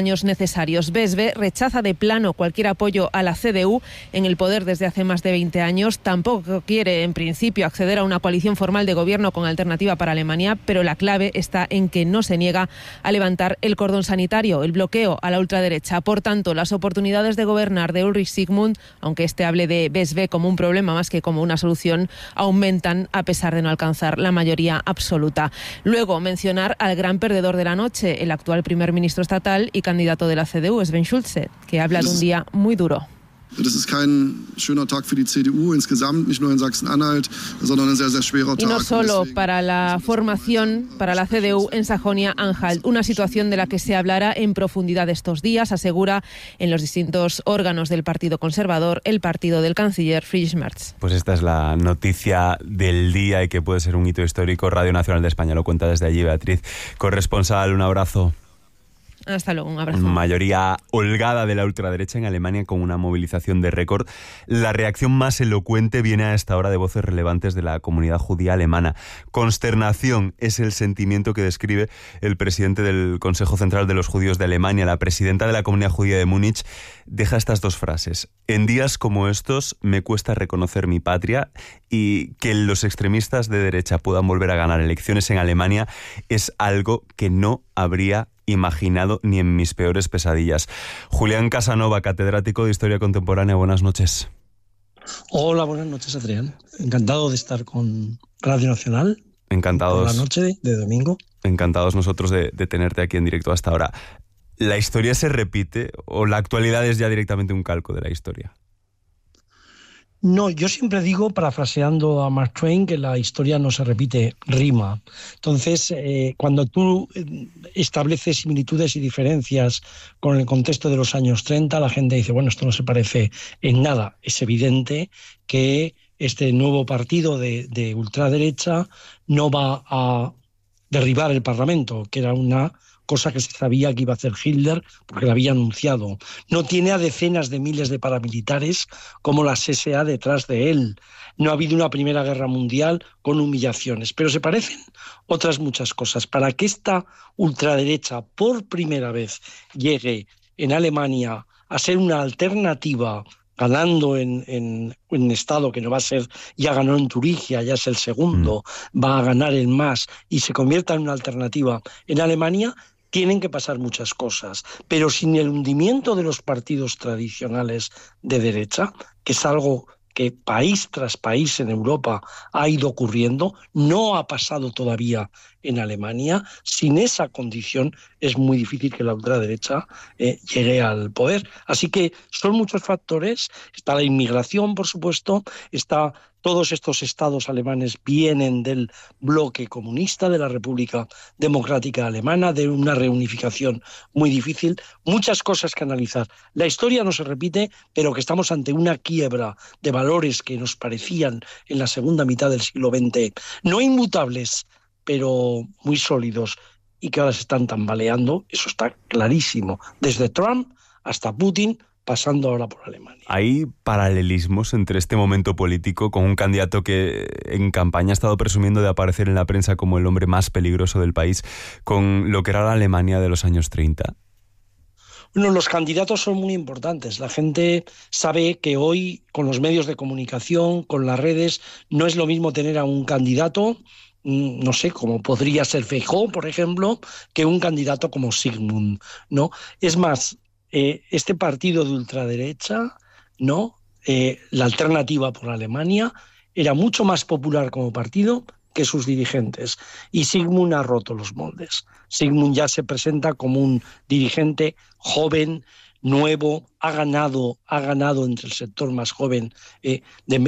años necesarios. BSV rechaza de plano cualquier apoyo a la CDU en el poder desde hace más de 20 años. Tampoco quiere, en principio, acceder a una coalición formal de gobierno con Alternativa para Alemania, pero la clave está en que no se niega a levantar el cordón sanitario, el bloqueo a la ultraderecha. Por tanto, las oportunidades de gobernar de Ulrich Sigmund, aunque este hable de BSV como un problema más que como una solución, aumentan a pesar de no alcanzar la mayoría absoluta. Luego, mencionar al gran perdedor de la noche, el actual primer ministro estatal y candidato de la CDU, Sven Schulze, que habla de un día muy duro. Das ist kein schöner Tag für die CDU insgesamt, nicht nur in Sachsen-Anhalt, sondern ein sehr, sehr schwerer Tag. Y no solo para la formación, para la CDU en Sajonia-Anhalt, una situación de la que se hablará en profundidad estos días, asegura en los distintos órganos del Partido Conservador el partido del canciller Friedrich Merz. Pues esta es la noticia del día y que puede ser un hito histórico. Radio Nacional de España lo cuenta desde allí, Beatriz. Corresponsal, un abrazo. Hasta luego, un abrazo. Mayoría holgada de la ultraderecha en Alemania con una movilización de récord. La reacción más elocuente viene a esta hora de voces relevantes de la comunidad judía alemana. Consternación es el sentimiento que describe el presidente del Consejo Central de los Judíos de Alemania. La presidenta de la Comunidad Judía de Múnich deja estas dos frases. En días como estos me cuesta reconocer mi patria, y que los extremistas de derecha puedan volver a ganar elecciones en Alemania es algo que no habría imaginado ni en mis peores pesadillas. Julián Casanova, catedrático de Historia Contemporánea, buenas noches. Hola, buenas noches, Adrián. Encantado de estar con Radio Nacional. Encantados. Por la noche de domingo. Encantados nosotros de tenerte aquí en directo hasta ahora. ¿La historia se repite o la actualidad es ya directamente un calco de la historia? No, yo siempre digo, parafraseando a Mark Twain, que la historia no se repite, rima. Entonces, cuando tú estableces similitudes y diferencias con el contexto de los años 30, la gente dice, bueno, esto no se parece en nada. Es evidente que este nuevo partido de ultraderecha no va a derribar el Parlamento, que era una cosa que se sabía que iba a hacer Hitler porque lo había anunciado. No tiene a decenas de miles de paramilitares como las SA detrás de él. No ha habido una Primera Guerra Mundial con humillaciones, pero se parecen otras muchas cosas. Para que esta ultraderecha por primera vez llegue en Alemania a ser una alternativa, ganando en un estado que no va a ser, ya ganó en Turingia, ya es el segundo, va a ganar en más y se convierta en una alternativa en Alemania, tienen que pasar muchas cosas, pero sin el hundimiento de los partidos tradicionales de derecha, que es algo que país tras país en Europa ha ido ocurriendo, no ha pasado todavía en Alemania. Sin esa condición es muy difícil que la ultraderecha llegue al poder. Así que son muchos factores. Está la inmigración, por supuesto, está todos estos estados alemanes vienen del bloque comunista, de la República Democrática Alemana, de una reunificación muy difícil. Muchas cosas que analizar. La historia no se repite, pero que estamos ante una quiebra de valores que nos parecían en la segunda mitad del siglo XX, no inmutables, pero muy sólidos, y que ahora se están tambaleando. Eso está clarísimo. Desde Trump hasta Putin, pasando ahora por Alemania. ¿Hay paralelismos entre este momento político con un candidato que en campaña ha estado presumiendo de aparecer en la prensa como el hombre más peligroso del país, con lo que era la Alemania de los años 30? Bueno, los candidatos son muy importantes. La gente sabe que hoy, con los medios de comunicación, con las redes, no es lo mismo tener a un candidato, no sé, como podría ser Feijóo, por ejemplo, que un candidato como Sigmund, ¿no? Es más, este partido de ultraderecha, ¿no? La Alternativa por Alemania, era mucho más popular como partido que sus dirigentes. Y Sigmund ha roto los moldes. Sigmund ya se presenta como un dirigente joven, nuevo, ha ganado entre el sector más joven de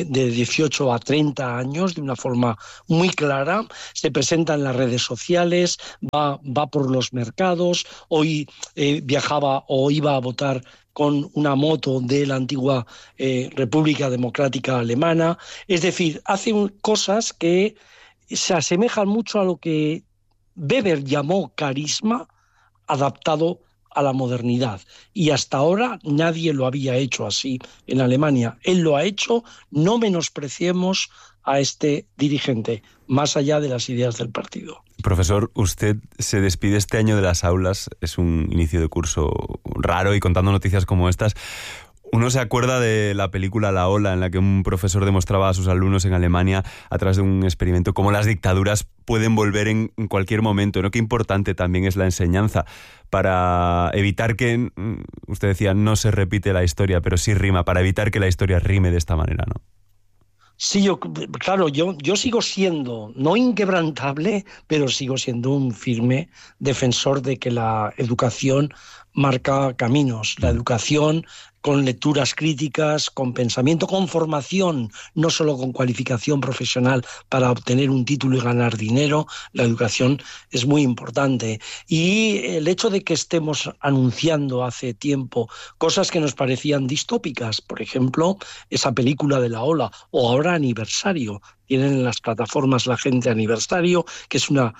18 a 30 años de una forma muy clara, se presenta en las redes sociales, va por los mercados, hoy viajaba o iba a votar con una moto de la antigua República Democrática Alemana, es decir, hace cosas que se asemejan mucho a lo que Weber llamó carisma, adaptado a la modernidad. Y hasta ahora nadie lo había hecho así en Alemania. Él lo ha hecho, no menospreciemos a este dirigente, más allá de las ideas del partido. Profesor, usted se despide este año de las aulas, es un inicio de curso raro y contando noticias como estas, uno se acuerda de la película La Ola, en la que un profesor demostraba a sus alumnos en Alemania, a través de un experimento, cómo las dictaduras pueden volver en cualquier momento, ¿no? Qué importante también es la enseñanza para evitar que, usted decía, no se repite la historia, pero sí rima, para evitar que la historia rime de esta manera, ¿no? Sí, yo sigo siendo, no inquebrantable, pero sigo siendo un firme defensor de que la educación marca caminos. La educación con lecturas críticas, con pensamiento, con formación, no solo con cualificación profesional para obtener un título y ganar dinero. La educación es muy importante. Y el hecho de que estemos anunciando hace tiempo cosas que nos parecían distópicas, por ejemplo, esa película de La Ola, o ahora Aniversario, tienen en las plataformas la gente Aniversario, que es una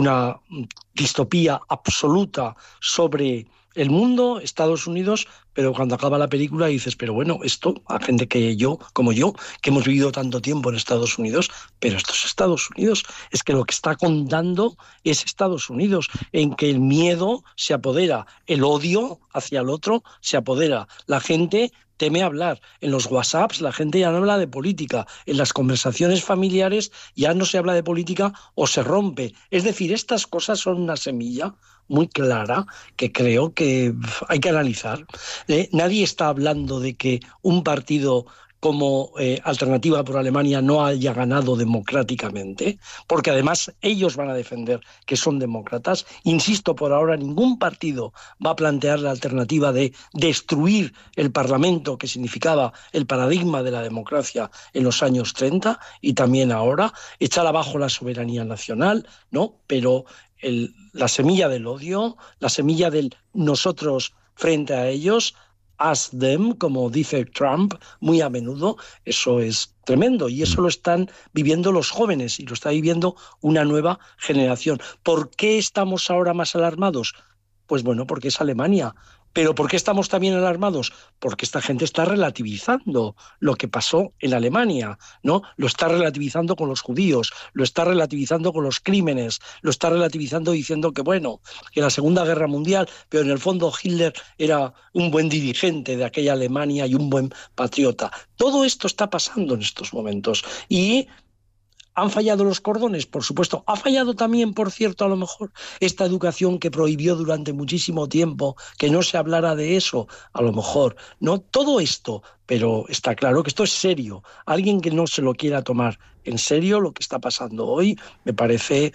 distopía absoluta sobre el mundo, Estados Unidos, pero cuando acaba la película dices, pero bueno, esto, a gente como yo, que hemos vivido tanto tiempo en Estados Unidos, pero esto es Estados Unidos, es que lo que está contando es Estados Unidos, en que el miedo se apodera, el odio hacia el otro se apodera, la gente teme hablar, en los WhatsApps la gente ya no habla de política, en las conversaciones familiares ya no se habla de política o se rompe, es decir, estas cosas son una semilla muy clara que creo que hay que analizar. Nadie está hablando de que un partido como Alternativa por Alemania no haya ganado democráticamente, porque además ellos van a defender que son demócratas. Insisto, por ahora ningún partido va a plantear la alternativa de destruir el Parlamento, que significaba el paradigma de la democracia en los años 30 y también ahora, echar abajo la soberanía nacional, ¿no? Pero la semilla del odio, la semilla del nosotros frente a ellos, us them, como dice Trump muy a menudo, eso es tremendo y eso lo están viviendo los jóvenes y lo está viviendo una nueva generación. ¿Por qué estamos ahora más alarmados? Pues bueno, porque es Alemania. ¿Pero por qué estamos también alarmados? Porque esta gente está relativizando lo que pasó en Alemania, ¿no? Lo está relativizando con los judíos, lo está relativizando con los crímenes, lo está relativizando diciendo que, bueno, que la Segunda Guerra Mundial, pero en el fondo Hitler era un buen dirigente de aquella Alemania y un buen patriota. Todo esto está pasando en estos momentos y ¿han fallado los cordones? Por supuesto. ¿Ha fallado también, por cierto, a lo mejor esta educación que prohibió durante muchísimo tiempo que no se hablara de eso? A lo mejor. No todo esto, pero está claro que esto es serio. Alguien que no se lo quiera tomar en serio, lo que está pasando hoy, me parece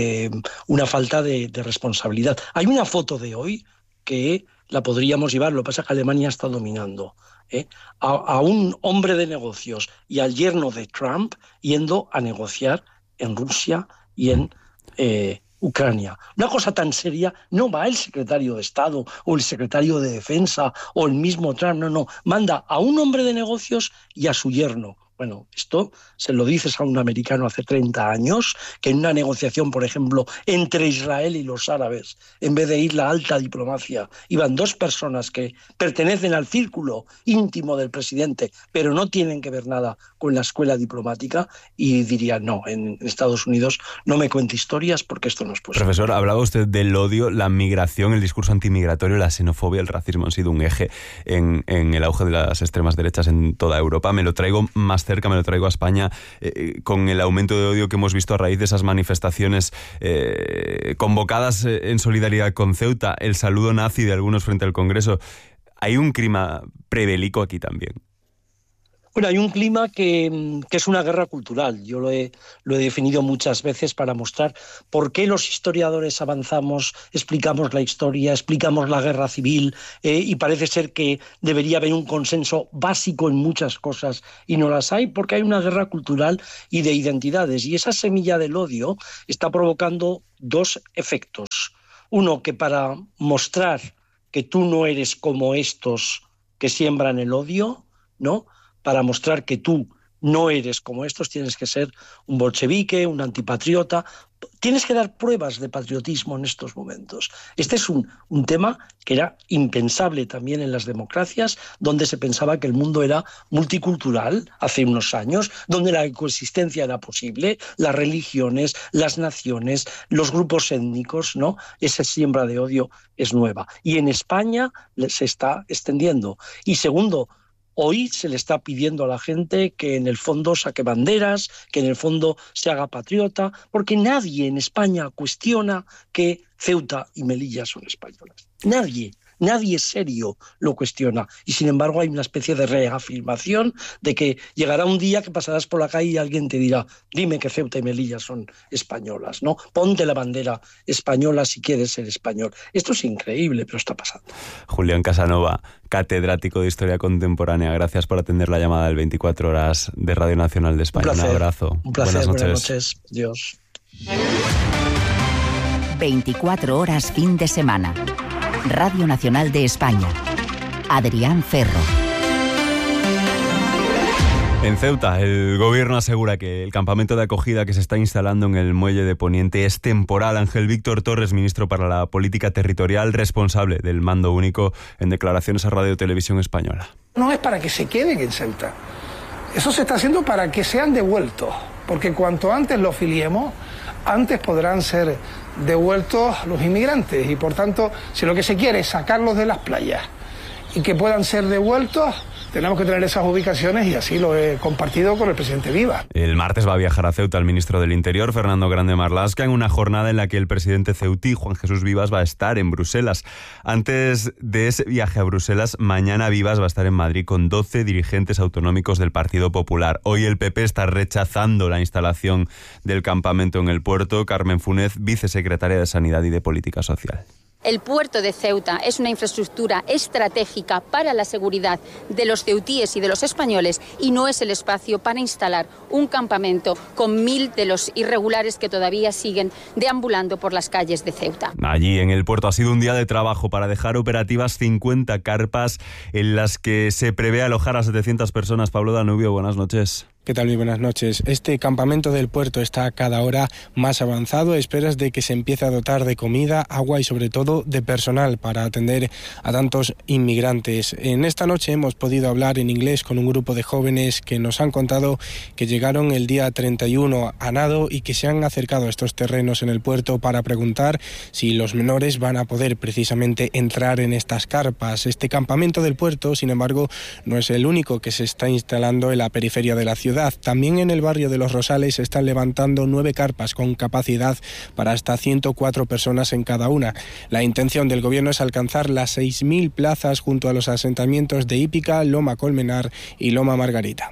una falta de responsabilidad. Hay una foto de hoy que la podríamos llevar, lo que pasa es que Alemania está dominando. A un hombre de negocios y al yerno de Trump yendo a negociar en Rusia y en Ucrania. Una cosa tan seria, no va el secretario de Estado o el secretario de Defensa o el mismo Trump, no, manda a un hombre de negocios y a su yerno. Bueno, esto se lo dices a un americano hace 30 años, que en una negociación, por ejemplo, entre Israel y los árabes, en vez de ir la alta diplomacia, iban dos personas que pertenecen al círculo íntimo del presidente, pero no tienen que ver nada con la escuela diplomática, y dirían, no, en Estados Unidos no me cuente historias porque esto no es posible. Profesor, hablaba usted del odio, la migración, el discurso antimigratorio, la xenofobia, el racismo han sido un eje en el auge de las extremas derechas en toda Europa. Me lo traigo más cerca, me lo traigo a España, con el aumento de odio que hemos visto a raíz de esas manifestaciones convocadas en solidaridad con Ceuta, el saludo nazi de algunos frente al Congreso. ¿Hay un clima prebélico aquí también? Bueno, hay un clima que es una guerra cultural. Yo lo he definido muchas veces para mostrar por qué los historiadores avanzamos, explicamos la historia, explicamos la guerra civil, y parece ser que debería haber un consenso básico en muchas cosas y no las hay, porque hay una guerra cultural y de identidades. Y esa semilla del odio está provocando dos efectos. Uno, que para mostrar que tú no eres como estos que siembran el odio, ¿no?, para mostrar que tú no eres como estos, tienes que ser un bolchevique, un antipatriota. Tienes que dar pruebas de patriotismo en estos momentos. Este es un tema que era impensable también en las democracias, donde se pensaba que el mundo era multicultural hace unos años, donde la coexistencia era posible, las religiones, las naciones, los grupos étnicos, ¿no? Esa siembra de odio es nueva. Y en España se está extendiendo. Y segundo, hoy se le está pidiendo a la gente que en el fondo saque banderas, que en el fondo se haga patriota, porque nadie en España cuestiona que Ceuta y Melilla son españolas. Nadie serio lo cuestiona. Y sin embargo hay una especie de reafirmación de que llegará un día que pasarás por la calle y alguien te dirá: dime que Ceuta y Melilla son españolas, ¿no? Ponte la bandera española si quieres ser español. Esto es increíble, pero está pasando. Julián Casanova, catedrático de Historia Contemporánea, gracias por atender la llamada del 24 horas de Radio Nacional de España. Un abrazo. Un placer. Buenas noches. Dios. 24 horas fin de semana. Radio Nacional de España. Adrián Ferro. En Ceuta, el gobierno asegura que el campamento de acogida que se está instalando en el muelle de Poniente es temporal. Ángel Víctor Torres, ministro para la Política Territorial, responsable del mando único, en declaraciones a Radio Televisión Española. No es para que se queden en Ceuta. Eso se está haciendo para que sean devueltos, porque cuanto antes los filiemos, antes podrán ser devueltos los inmigrantes. Y por tanto, si lo que se quiere es sacarlos de las playas y que puedan ser devueltos, tenemos que tener esas ubicaciones, y así lo he compartido con el presidente Vivas. El martes va a viajar a Ceuta el ministro del Interior, Fernando Grande Marlaska, en una jornada en la que el presidente ceutí, Juan Jesús Vivas, va a estar en Bruselas. Antes de ese viaje a Bruselas, mañana Vivas va a estar en Madrid con 12 dirigentes autonómicos del Partido Popular. Hoy el PP está rechazando la instalación del campamento en el puerto. Carmen Funes, vicesecretaria de Sanidad y de Política Social. El puerto de Ceuta es una infraestructura estratégica para la seguridad de los ceutíes y de los españoles, y no es el espacio para instalar un campamento con 1000 de los irregulares que todavía siguen deambulando por las calles de Ceuta. Allí en el puerto ha sido un día de trabajo para dejar operativas 50 carpas en las que se prevé alojar a 700 personas. Pablo Danubio, buenas noches. ¿Qué tal? Muy buenas noches. Este campamento del puerto está cada hora más avanzado, a esperas de que se empiece a dotar de comida, agua y sobre todo de personal para atender a tantos inmigrantes. En esta noche hemos podido hablar en inglés con un grupo de jóvenes que nos han contado que llegaron el día 31 a nado y que se han acercado a estos terrenos en el puerto para preguntar si los menores van a poder precisamente entrar en estas carpas. Este campamento del puerto, sin embargo, no es el único que se está instalando en la periferia de la ciudad. También en el barrio de Los Rosales se están levantando 9 carpas con capacidad para hasta 104 personas en cada una. La intención del gobierno es alcanzar las 6.000 plazas junto a los asentamientos de Hípica, Loma Colmenar y Loma Margarita.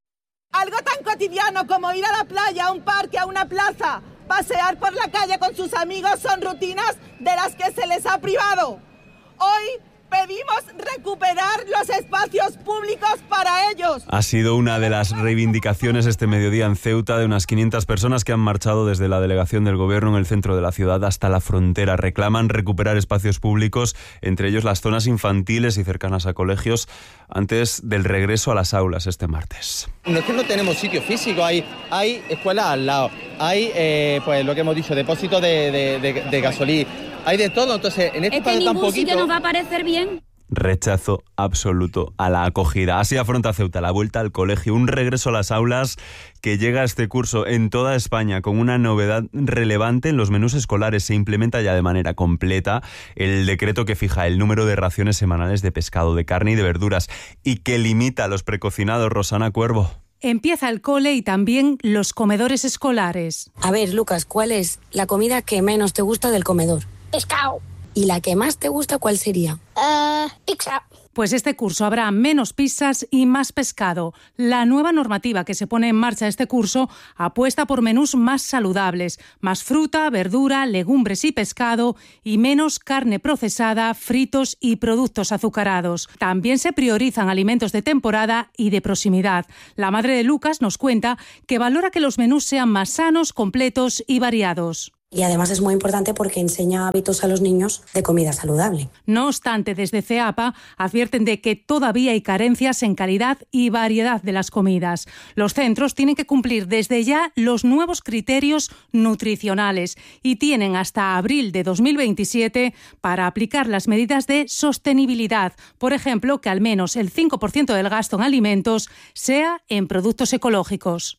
Algo tan cotidiano como ir a la playa, a un parque, a una plaza, pasear por la calle con sus amigos son rutinas de las que se les ha privado. Hoy pedimos recuperar los espacios públicos para ellos. Ha sido una de las reivindicaciones este mediodía en Ceuta de unas 500 personas que han marchado desde la delegación del gobierno en el centro de la ciudad hasta la frontera. Reclaman recuperar espacios públicos, entre ellos las zonas infantiles y cercanas a colegios, antes del regreso a las aulas este martes. No es que no tenemos sitio físico, hay escuelas al lado, hay pues lo que hemos dicho, depósitos de gasolina. Hay de todo, entonces en este espacio tan poquito... Es que ningún sitio nos va a parecer bien. Rechazo absoluto a la acogida. Así afronta Ceuta la vuelta al colegio, un regreso a las aulas que llega este curso en toda España con una novedad relevante en los menús escolares. Se implementa ya de manera completa el decreto que fija el número de raciones semanales de pescado, de carne y de verduras y que limita los precocinados. Rosana Cuervo. Empieza el cole y también los comedores escolares. A ver, Lucas, ¿cuál es la comida que menos te gusta del comedor? Pescado. ¿Y la que más te gusta cuál sería? Pizza. Pues este curso habrá menos pizzas y más pescado. La nueva normativa que se pone en marcha este curso apuesta por menús más saludables, más fruta, verdura, legumbres y pescado y menos carne procesada, fritos y productos azucarados. También se priorizan alimentos de temporada y de proximidad. La madre de Lucas nos cuenta que valora que los menús sean más sanos, completos y variados. Y además es muy importante porque enseña hábitos a los niños de comida saludable. No obstante, desde CEAPA advierten de que todavía hay carencias en calidad y variedad de las comidas. Los centros tienen que cumplir desde ya los nuevos criterios nutricionales y tienen hasta abril de 2027 para aplicar las medidas de sostenibilidad. Por ejemplo, que al menos el 5% del gasto en alimentos sea en productos ecológicos.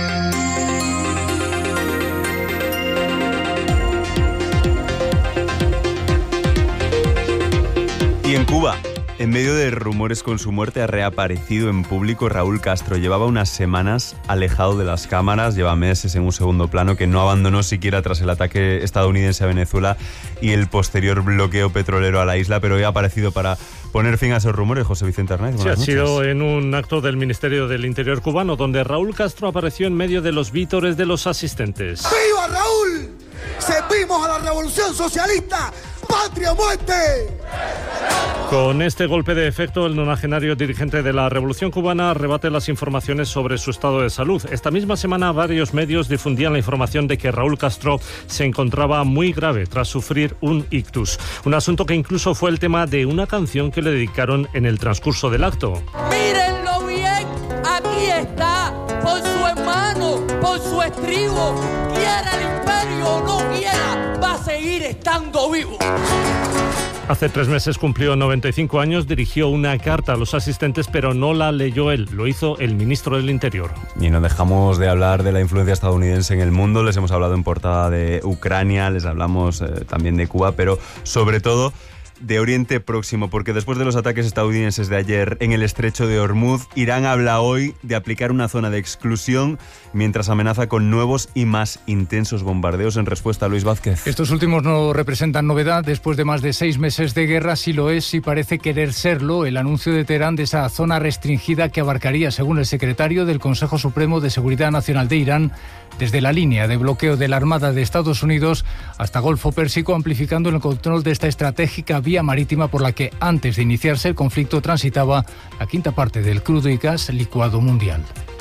Y en Cuba, en medio de rumores con su muerte, ha reaparecido en público Raúl Castro. Llevaba unas semanas alejado de las cámaras, lleva meses en un segundo plano, que no abandonó siquiera tras el ataque estadounidense a Venezuela y el posterior bloqueo petrolero a la isla, pero hoy ha aparecido para poner fin a esos rumores. José Vicente Arnaiz, sí, ha sido en un acto del Ministerio del Interior cubano, donde Raúl Castro apareció en medio de los vítores de los asistentes. ¡Viva Raúl! ¡Servimos a la revolución socialista! ¡Patria o muerte! Con este golpe de efecto, el nonagenario dirigente de la Revolución Cubana rebate las informaciones sobre su estado de salud. Esta misma semana, varios medios difundían la información de que Raúl Castro se encontraba muy grave tras sufrir un ictus. Un asunto que incluso fue el tema de una canción que le dedicaron en el transcurso del acto. ¡Mírenlo bien! Aquí está, por su hermano, por su estribo. Quiera el imperio o no quiera, va a seguir estando vivo. Hace 3 meses cumplió 95 años, dirigió una carta a los asistentes, pero no la leyó él, lo hizo el ministro del Interior. Y no dejamos de hablar de la influencia estadounidense en el mundo. Les hemos hablado en portada de Ucrania, les hablamos también de Cuba, pero sobre todo de Oriente Próximo, porque después de los ataques estadounidenses de ayer en el estrecho de Hormuz, Irán habla hoy de aplicar una zona de exclusión mientras amenaza con nuevos y más intensos bombardeos. En respuesta a Luis Vázquez. Estos últimos no representan novedad. Después de más de 6 meses de guerra, sí lo es y parece querer serlo el anuncio de Teherán de esa zona restringida que abarcaría, según el secretario del Consejo Supremo de Seguridad Nacional de Irán, desde la línea de bloqueo de la Armada de Estados Unidos hasta Golfo Pérsico, amplificando el control de esta estratégica vía marítima por la que antes de iniciarse el conflicto transitaba la quinta parte del crudo y gas licuado mundial.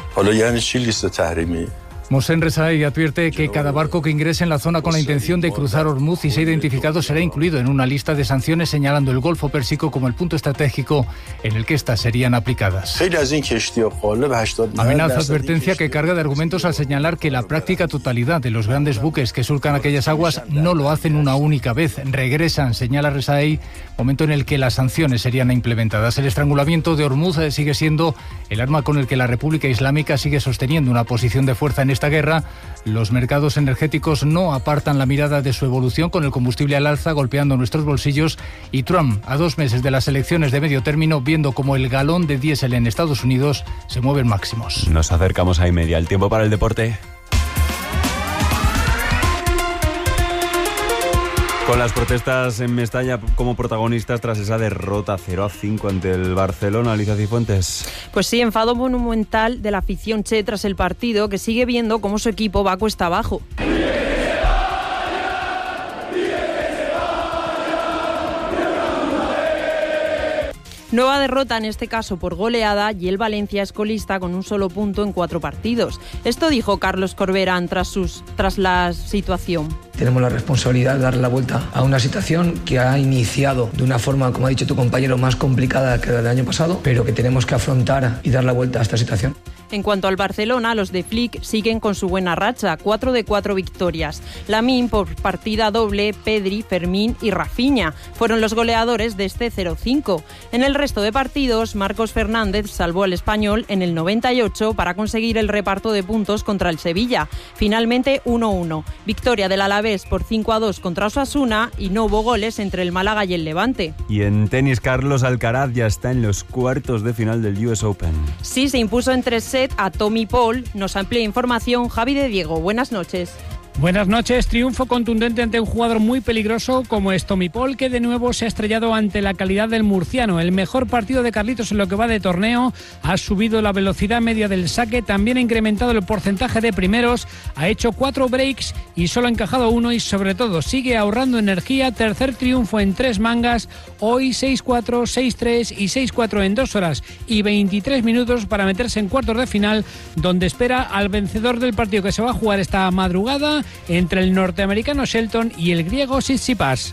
Mohsen Rezaei advierte que cada barco que ingrese en la zona con la intención de cruzar Hormuz y sea identificado será incluido en una lista de sanciones, señalando el Golfo Pérsico como el punto estratégico en el que estas serían aplicadas. Amenaza, advertencia que carga de argumentos al señalar que la práctica totalidad de los grandes buques que surcan aquellas aguas no lo hacen una única vez, regresan, señala Rezaei, momento en el que las sanciones serían implementadas. El estrangulamiento de Hormuz sigue siendo el arma con el que la República Islámica sigue sosteniendo una posición de fuerza en esta guerra. Los mercados energéticos no apartan la mirada de su evolución, con el combustible al alza golpeando nuestros bolsillos, y Trump, a 2 meses de las elecciones de medio término, viendo como el galón de diésel en Estados Unidos se mueve en máximos. Nos acercamos a media. El tiempo para el deporte. Con las protestas en Mestalla como protagonistas tras esa derrota 0-5 ante el Barcelona, Alicia Cifuentes. Pues sí, enfado monumental de la afición che tras el partido, que sigue viendo cómo su equipo va cuesta abajo. Nueva derrota, en este caso por goleada, y el Valencia es colista con un solo punto en 4 partidos. Esto dijo Carlos Corberán tras la situación. Tenemos la responsabilidad de darle la vuelta a una situación que ha iniciado de una forma, como ha dicho tu compañero, más complicada que la del año pasado, pero que tenemos que afrontar y dar la vuelta a esta situación. En cuanto al Barcelona, los de Flick siguen con su buena racha, 4 de 4 victorias. Lamine por partida doble, Pedri, Fermín y Rafinha fueron los goleadores de este 0-5. En el resto de partidos, Marcos Fernández salvó al Español en el 98 para conseguir el reparto de puntos contra el Sevilla. Finalmente 1-1. Victoria del Alavés por 5-2 contra Osasuna y no hubo goles entre el Málaga y el Levante. Y en tenis, Carlos Alcaraz ya está en los cuartos de final del US Open. Sí, se impuso en 3 sets a Tommy Paul. Nos amplía información Javi de Diego. Buenas noches. Buenas noches. Triunfo contundente ante un jugador muy peligroso como es Tommy Paul, que de nuevo se ha estrellado ante la calidad del murciano. El mejor partido de Carlitos en lo que va de torneo. Ha subido la velocidad media del saque, también ha incrementado el porcentaje de primeros, ha hecho 4 breaks y solo ha encajado 1, y sobre todo sigue ahorrando energía. Tercer triunfo en 3 mangas. Hoy 6-4, 6-3 y 6-4 en 2 horas y 23 minutos para meterse en cuartos de final, donde espera al vencedor del partido que se va a jugar esta madrugada entre el norteamericano Shelton y el griego Tsitsipas.